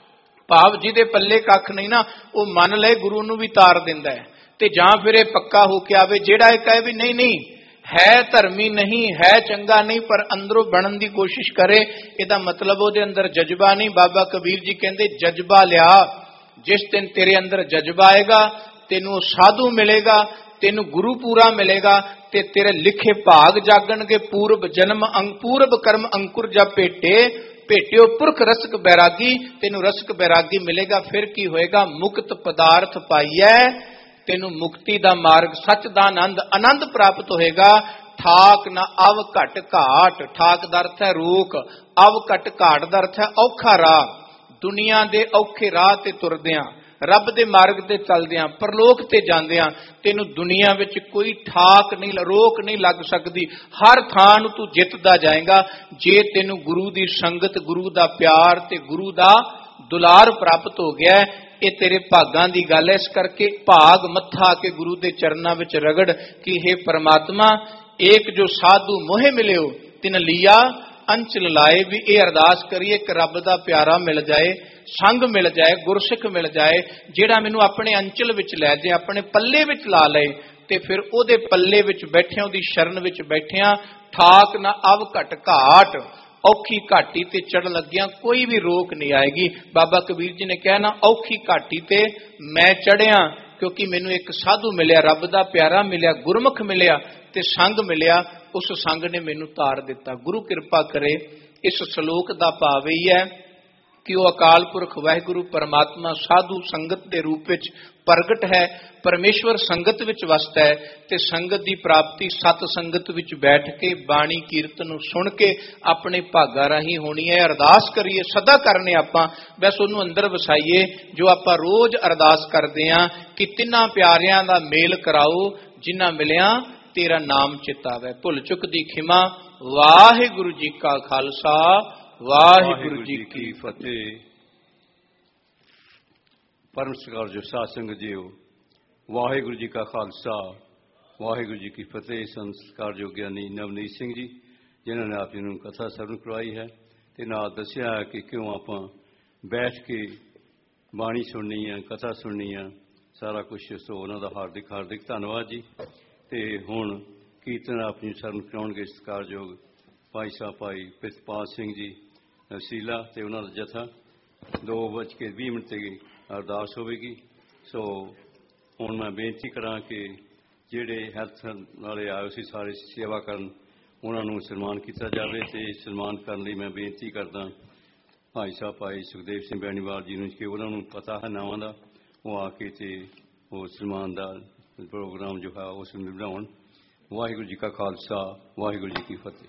ਭਾਵ ਜਿਹਦੇ ਪੱਲੇ ਕੱਖ ਨਹੀਂ ਨਾ, ਉਹ ਮੰਨ ਲਏ ਗੁਰੂ ਨੂੰ ਵੀ ਤਾਰ ਦਿੰਦਾ ਹੈ। ਤੇ ਜਾਂ ਫਿਰ ਇਹ ਪੱਕਾ ਹੋ ਕੇ ਆਵੇ ਜਿਹੜਾ ਇਹ ਕਹੇ ਵੀ ਨਹੀਂ ਨਹੀਂ ਹੈ ਧਰਮੀ ਨਹੀਂ ਹੈ, ਚੰਗਾ ਨਹੀਂ, ਪਰ ਅੰਦਰੋਂ ਬਣਨ ਦੀ ਕੋਸ਼ਿਸ਼ ਕਰੇ, ਇਹਦਾ ਮਤਲਬ ਉਹਦੇ ਅੰਦਰ ਜਜ਼ਬਾ ਨਹੀਂ। ਬਾਬਾ ਕਬੀਰ ਜੀ ਕਹਿੰਦੇ ਜਜ਼ਬਾ ਲਿਆ, ਜਿਸ ਦਿਨ ਤੇਰੇ ਅੰਦਰ ਜਜ਼ਬਾ ਆਏਗਾ ਤੈਨੂੰ ਸਾਧੂ ਮਿਲੇਗਾ, ਤੈਨੂੰ ਗੁਰੂ ਪੂਰਾ ਮਿਲੇਗਾ, ਤੇ ਤੇਰੇ ਲਿਖੇ ਭਾਗ ਜਾਗਣਗੇ। ਪੂਰਬ ਜਨਮ ਅੰਗ ਪੂਰਬ ਕਰਮ ਅੰਕੁਰ ਜਾ ਭੇਟੇ, ਭੇਟਿਓ ਪੁਰਖ ਰਸਕ ਬੈਰਾਗੀ, ਤੈਨੂੰ ਰਸਕ ਬੈਰਾਗੀ ਮਿਲੇਗਾ। ਫਿਰ ਕੀ ਹੋਏਗਾ? ਮੁਕਤ ਪਦਾਰਥ ਪਾਈਐ, ਤੈਨੂੰ ਮੁਕਤੀ ਦਾ ਮਾਰਗ, ਸੱਚ ਦਾ ਆਨੰਦ, ਆਨੰਦ ਪ੍ਰਾਪਤ ਹੋਏਗਾ। ਠਾਕ ਨਾ ਅਵ ਘਟ ਘਾਟ, ਠਾਕ ਦਾ ਅਰਥ ਹੈ ਰੋਕ, ਅਵ ਘਟ ਘਾਟ ਦਾ ਅਰਥ ਹੈ ਔਖਾ ਰਾਹ। ਦੁਨੀਆ ਦੇ ਔਖੇ ਰਾਹ ਤੇ ਤੁਰਦਿਆਂ, ਰੱਬ ਦੇ ਮਾਰਗ ਤੇ ਚੱਲਦਿਆਂ, ਪਰਲੋਕ ਤੇ ਜਾਂਦਿਆਂ ਤੈਨੂੰ ਦੁਨੀਆ ਵਿੱਚ ਕੋਈ ਠਾਕ ਨਹੀਂ, ਰੋਕ ਨਹੀਂ ਲੱਗ ਸਕਦੀ। ਹਰ ਥਾਂ ਨੂੰ ਤੂੰ ਜਿੱਤਦਾ ਜਾਏਗਾ ਜੇ ਤੈਨੂੰ ਗੁਰੂ ਦੀ ਸੰਗਤ, ਗੁਰੂ ਦਾ ਪਿਆਰ ਤੇ ਗੁਰੂ ਦਾ ਦੁਲਾਰ ਪ੍ਰਾਪਤ ਹੋ ਗਿਆ। ਇਹ ਤੇਰੇ ਭਾਗਾਂ ਦੀ ਗੱਲ ਹੈ। ਇਸ ਕਰਕੇ ਭਾਗ ਮੱਥਾ ਕੇ ਗੁਰੂ ਦੇ ਚਰਨਾਂ ਵਿੱਚ ਰਗੜ ਕਿ हे परमात्मा, एक जो साधु मोहे मिलियो तिन लिया अंचल लाए। भी ये अरदास करिए कि रब दा प्यारा मिल जाए, संग मिल जाए, गुरसिख मिल जाए, जेड़ा मैनू अपने अंचल विच लै जाए, अपने पल्ले विच ला ले, ते फिर ओदे पल्ले विच बैठिया, ओदी शरण विच बैठिया ठाक ना अव घट घाट, औखी घाटी ते चढ़ लगिया कोई भी रोक नहीं आएगी। बाबा कबीर जी ने कहा ना, औखी घाटी ते मैं चढ़िया क्योंकि मैनू एक साधु मिलिया, रब दा प्यारा मिलिया, गुरमुख मिलिया ते संग मिलिया, उस संग ने मैनू तार दिता। गुरु कृपा करे। इस श्लोक दा भाव यही है कि वह अकाल पुरख वाहिगुरु परमात्मा साधु संगत के रूप में प्रगट है, परमेश्वर संगत विच वसदा है, ते संगत की प्राप्ति सत संगत विच बैठ के बाणी कीर्तन सुन के अपने भागा राही होनी है। अरदास करिए, सदा करने आपां, बस उन्होंने अंदर वसाइए जो आपां रोज अरदास करते हैं कि तिन्हां प्यारियां दा मेल कराओ जिन्हां मिलिया तेरा नाम चितावे। भुल चुक दी खिमा। वाहिगुरु जी का खालसा, वाहिगुरु जी की फतेह। परम सत्कार जो साध संगत जी हो, वाहिगुरु जी का खालसा, वाहिगुरु जी की फतेह। संस्कार जो ज्ञानी नवनीत सिंह जी जिन्होंने आप जी कथा सरन करवाई है, ते नाल दसिया है कि क्यों आप बैठ के बाणी सुननी है, कथा सुननी है, सारा कुछ। सो उन्होंने हार्दिक हार्दिक धन्यवाद जी। ते हुण कीर्तन अपनी सरन कराउणगे सत्कारयोग भाई साहब भाई प्रितपाल सिंह जी सीला ते उन्हां दा जथा। दो बज के बीस मिनट ते अरदास होगी। सो ਹੁਣ ਮੈਂ ਬੇਨਤੀ ਕਰਾਂ ਕਿ ਜਿਹੜੇ ਹੈਲਥ ਵਾਲੇ ਆਏ ਸੀ ਸਾਰੇ ਸੇਵਾ ਕਰਨ, ਉਹਨਾਂ ਨੂੰ ਸਨਮਾਨ ਕੀਤਾ ਜਾਵੇ। ਅਤੇ ਸਨਮਾਨ ਕਰਨ ਲਈ ਮੈਂ ਬੇਨਤੀ ਕਰਦਾ ਭਾਈ ਸਾਹਿਬ ਭਾਈ ਸੁਖਦੇਵ ਸਿੰਘ ਬੈਣੀਵਾਲ ਜੀ ਨੂੰ ਕਿ ਉਹਨਾਂ ਨੂੰ ਪਤਾ ਹੈ ਨਾਵਾਂ ਦਾ, ਉਹ ਆ ਕੇ ਅਤੇ ਉਹ ਸਨਮਾਨ ਦਾ ਪ੍ਰੋਗਰਾਮ ਜੋ ਹੈ ਉਸ ਨੂੰ ਨਿਭਾਉਣ। ਵਾਹਿਗੁਰੂ ਜੀ ਕਾ ਖਾਲਸਾ, ਵਾਹਿਗੁਰੂ ਜੀ ਕੀ ਫਤਿਹ।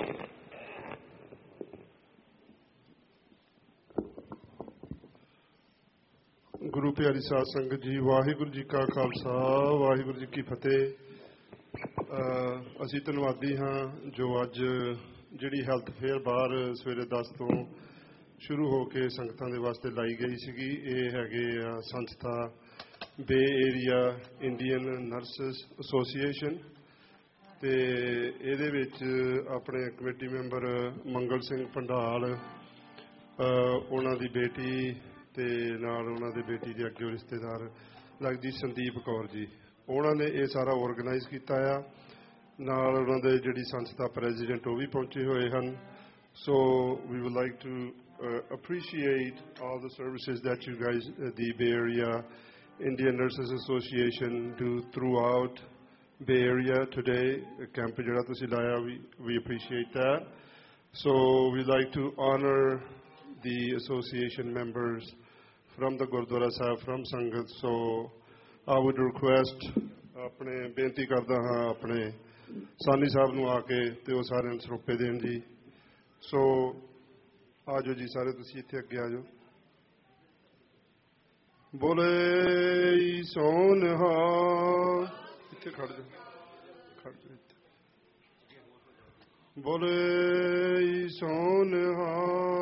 ਗੁਰੂ ਪਿਆਰੀ ਸਾਧ ਸੰਗਤ ਜੀ, ਵਾਹਿਗੁਰੂ ਜੀ ਕਾ ਖਾਲਸਾ, ਵਾਹਿਗੁਰੂ ਜੀ ਕੀ ਫਤਿਹ। ਅਸੀਂ ਧੰਨਵਾਦੀ ਹਾਂ ਜੋ ਅੱਜ ਜਿਹੜੀ ਹੈਲਥ ਫੇਅਰ ਬਾਹਰ ਸਵੇਰੇ ਦਸ ਤੋਂ ਸ਼ੁਰੂ ਹੋ ਕੇ ਸੰਗਤਾਂ ਦੇ ਵਾਸਤੇ ਲਾਈ ਗਈ ਸੀਗੀ। ਇਹ ਹੈਗੇ ਆ ਸੰਸਥਾ ਬੇ ਏਰੀਆ ਇੰਡੀਅਨ ਨਰਸਿਸ ਐਸੋਸੀਏਸ਼ਨ, ਅਤੇ ਇਹਦੇ ਵਿੱਚ ਆਪਣੇ ਕਮੇਟੀ ਮੈਂਬਰ ਮੰਗਲ ਸਿੰਘ ਭੰਡਾਲ, ਉਹਨਾਂ ਦੀ ਬੇਟੀ ਅਤੇ ਨਾਲ ਉਹਨਾਂ ਦੇ ਬੇਟੀ ਦੇ ਅੱਗੇ ਰਿਸ਼ਤੇਦਾਰ ਲੱਗਦੀ ਸੰਦੀਪ ਕੌਰ ਜੀ, ਉਹਨਾਂ ਨੇ ਇਹ ਸਾਰਾ ਔਰਗਨਾਈਜ਼ ਕੀਤਾ ਆ। ਨਾਲ ਉਹਨਾਂ ਦੇ ਜਿਹੜੀ ਸੰਸਥਾ ਪ੍ਰੈਜ਼ੀਡੈਂਟ ਉਹ ਵੀ ਪਹੁੰਚੇ ਹੋਏ ਹਨ। ਸੋ ਵੀ would like to appreciate all the services that you guys the be area Indian nurses association do through out be area today. Camp ਜਿਹੜਾ ਤੁਸੀਂ ਲਾਇਆ ਵੀ ਵੀ appreciate that. So we like to honour the association members from the Gurdwara Sahib, from Sangat. So I would request ਆਪਣੇ ਬੇਨਤੀ ਕਰਦਾ ਹਾਂ ਆਪਣੇ ਸਾਨੀ ਸਾਹਿਬ ਨੂੰ ਆ ਕੇ ਤੇ ਉਹ ਸਾਰਿਆਂ ਨੂੰ ਸਰੋਪੇ ਦੇਣ ਜੀ। ਸੋ ਆ ਜਾਓ ਜੀ ਸਾਰੇ, ਤੁਸੀਂ ਇੱਥੇ ਅੱਗੇ ਆ ਜਾਓ। ਬੋਲੇ ਸੋਨਹਾ, ਇੱਥੇ ਖੜ ਜਾਓ, ਖੜ ਜਾਓ ਇੱਥੇ। ਬੋਲੇ ਸੋਨਹਾ।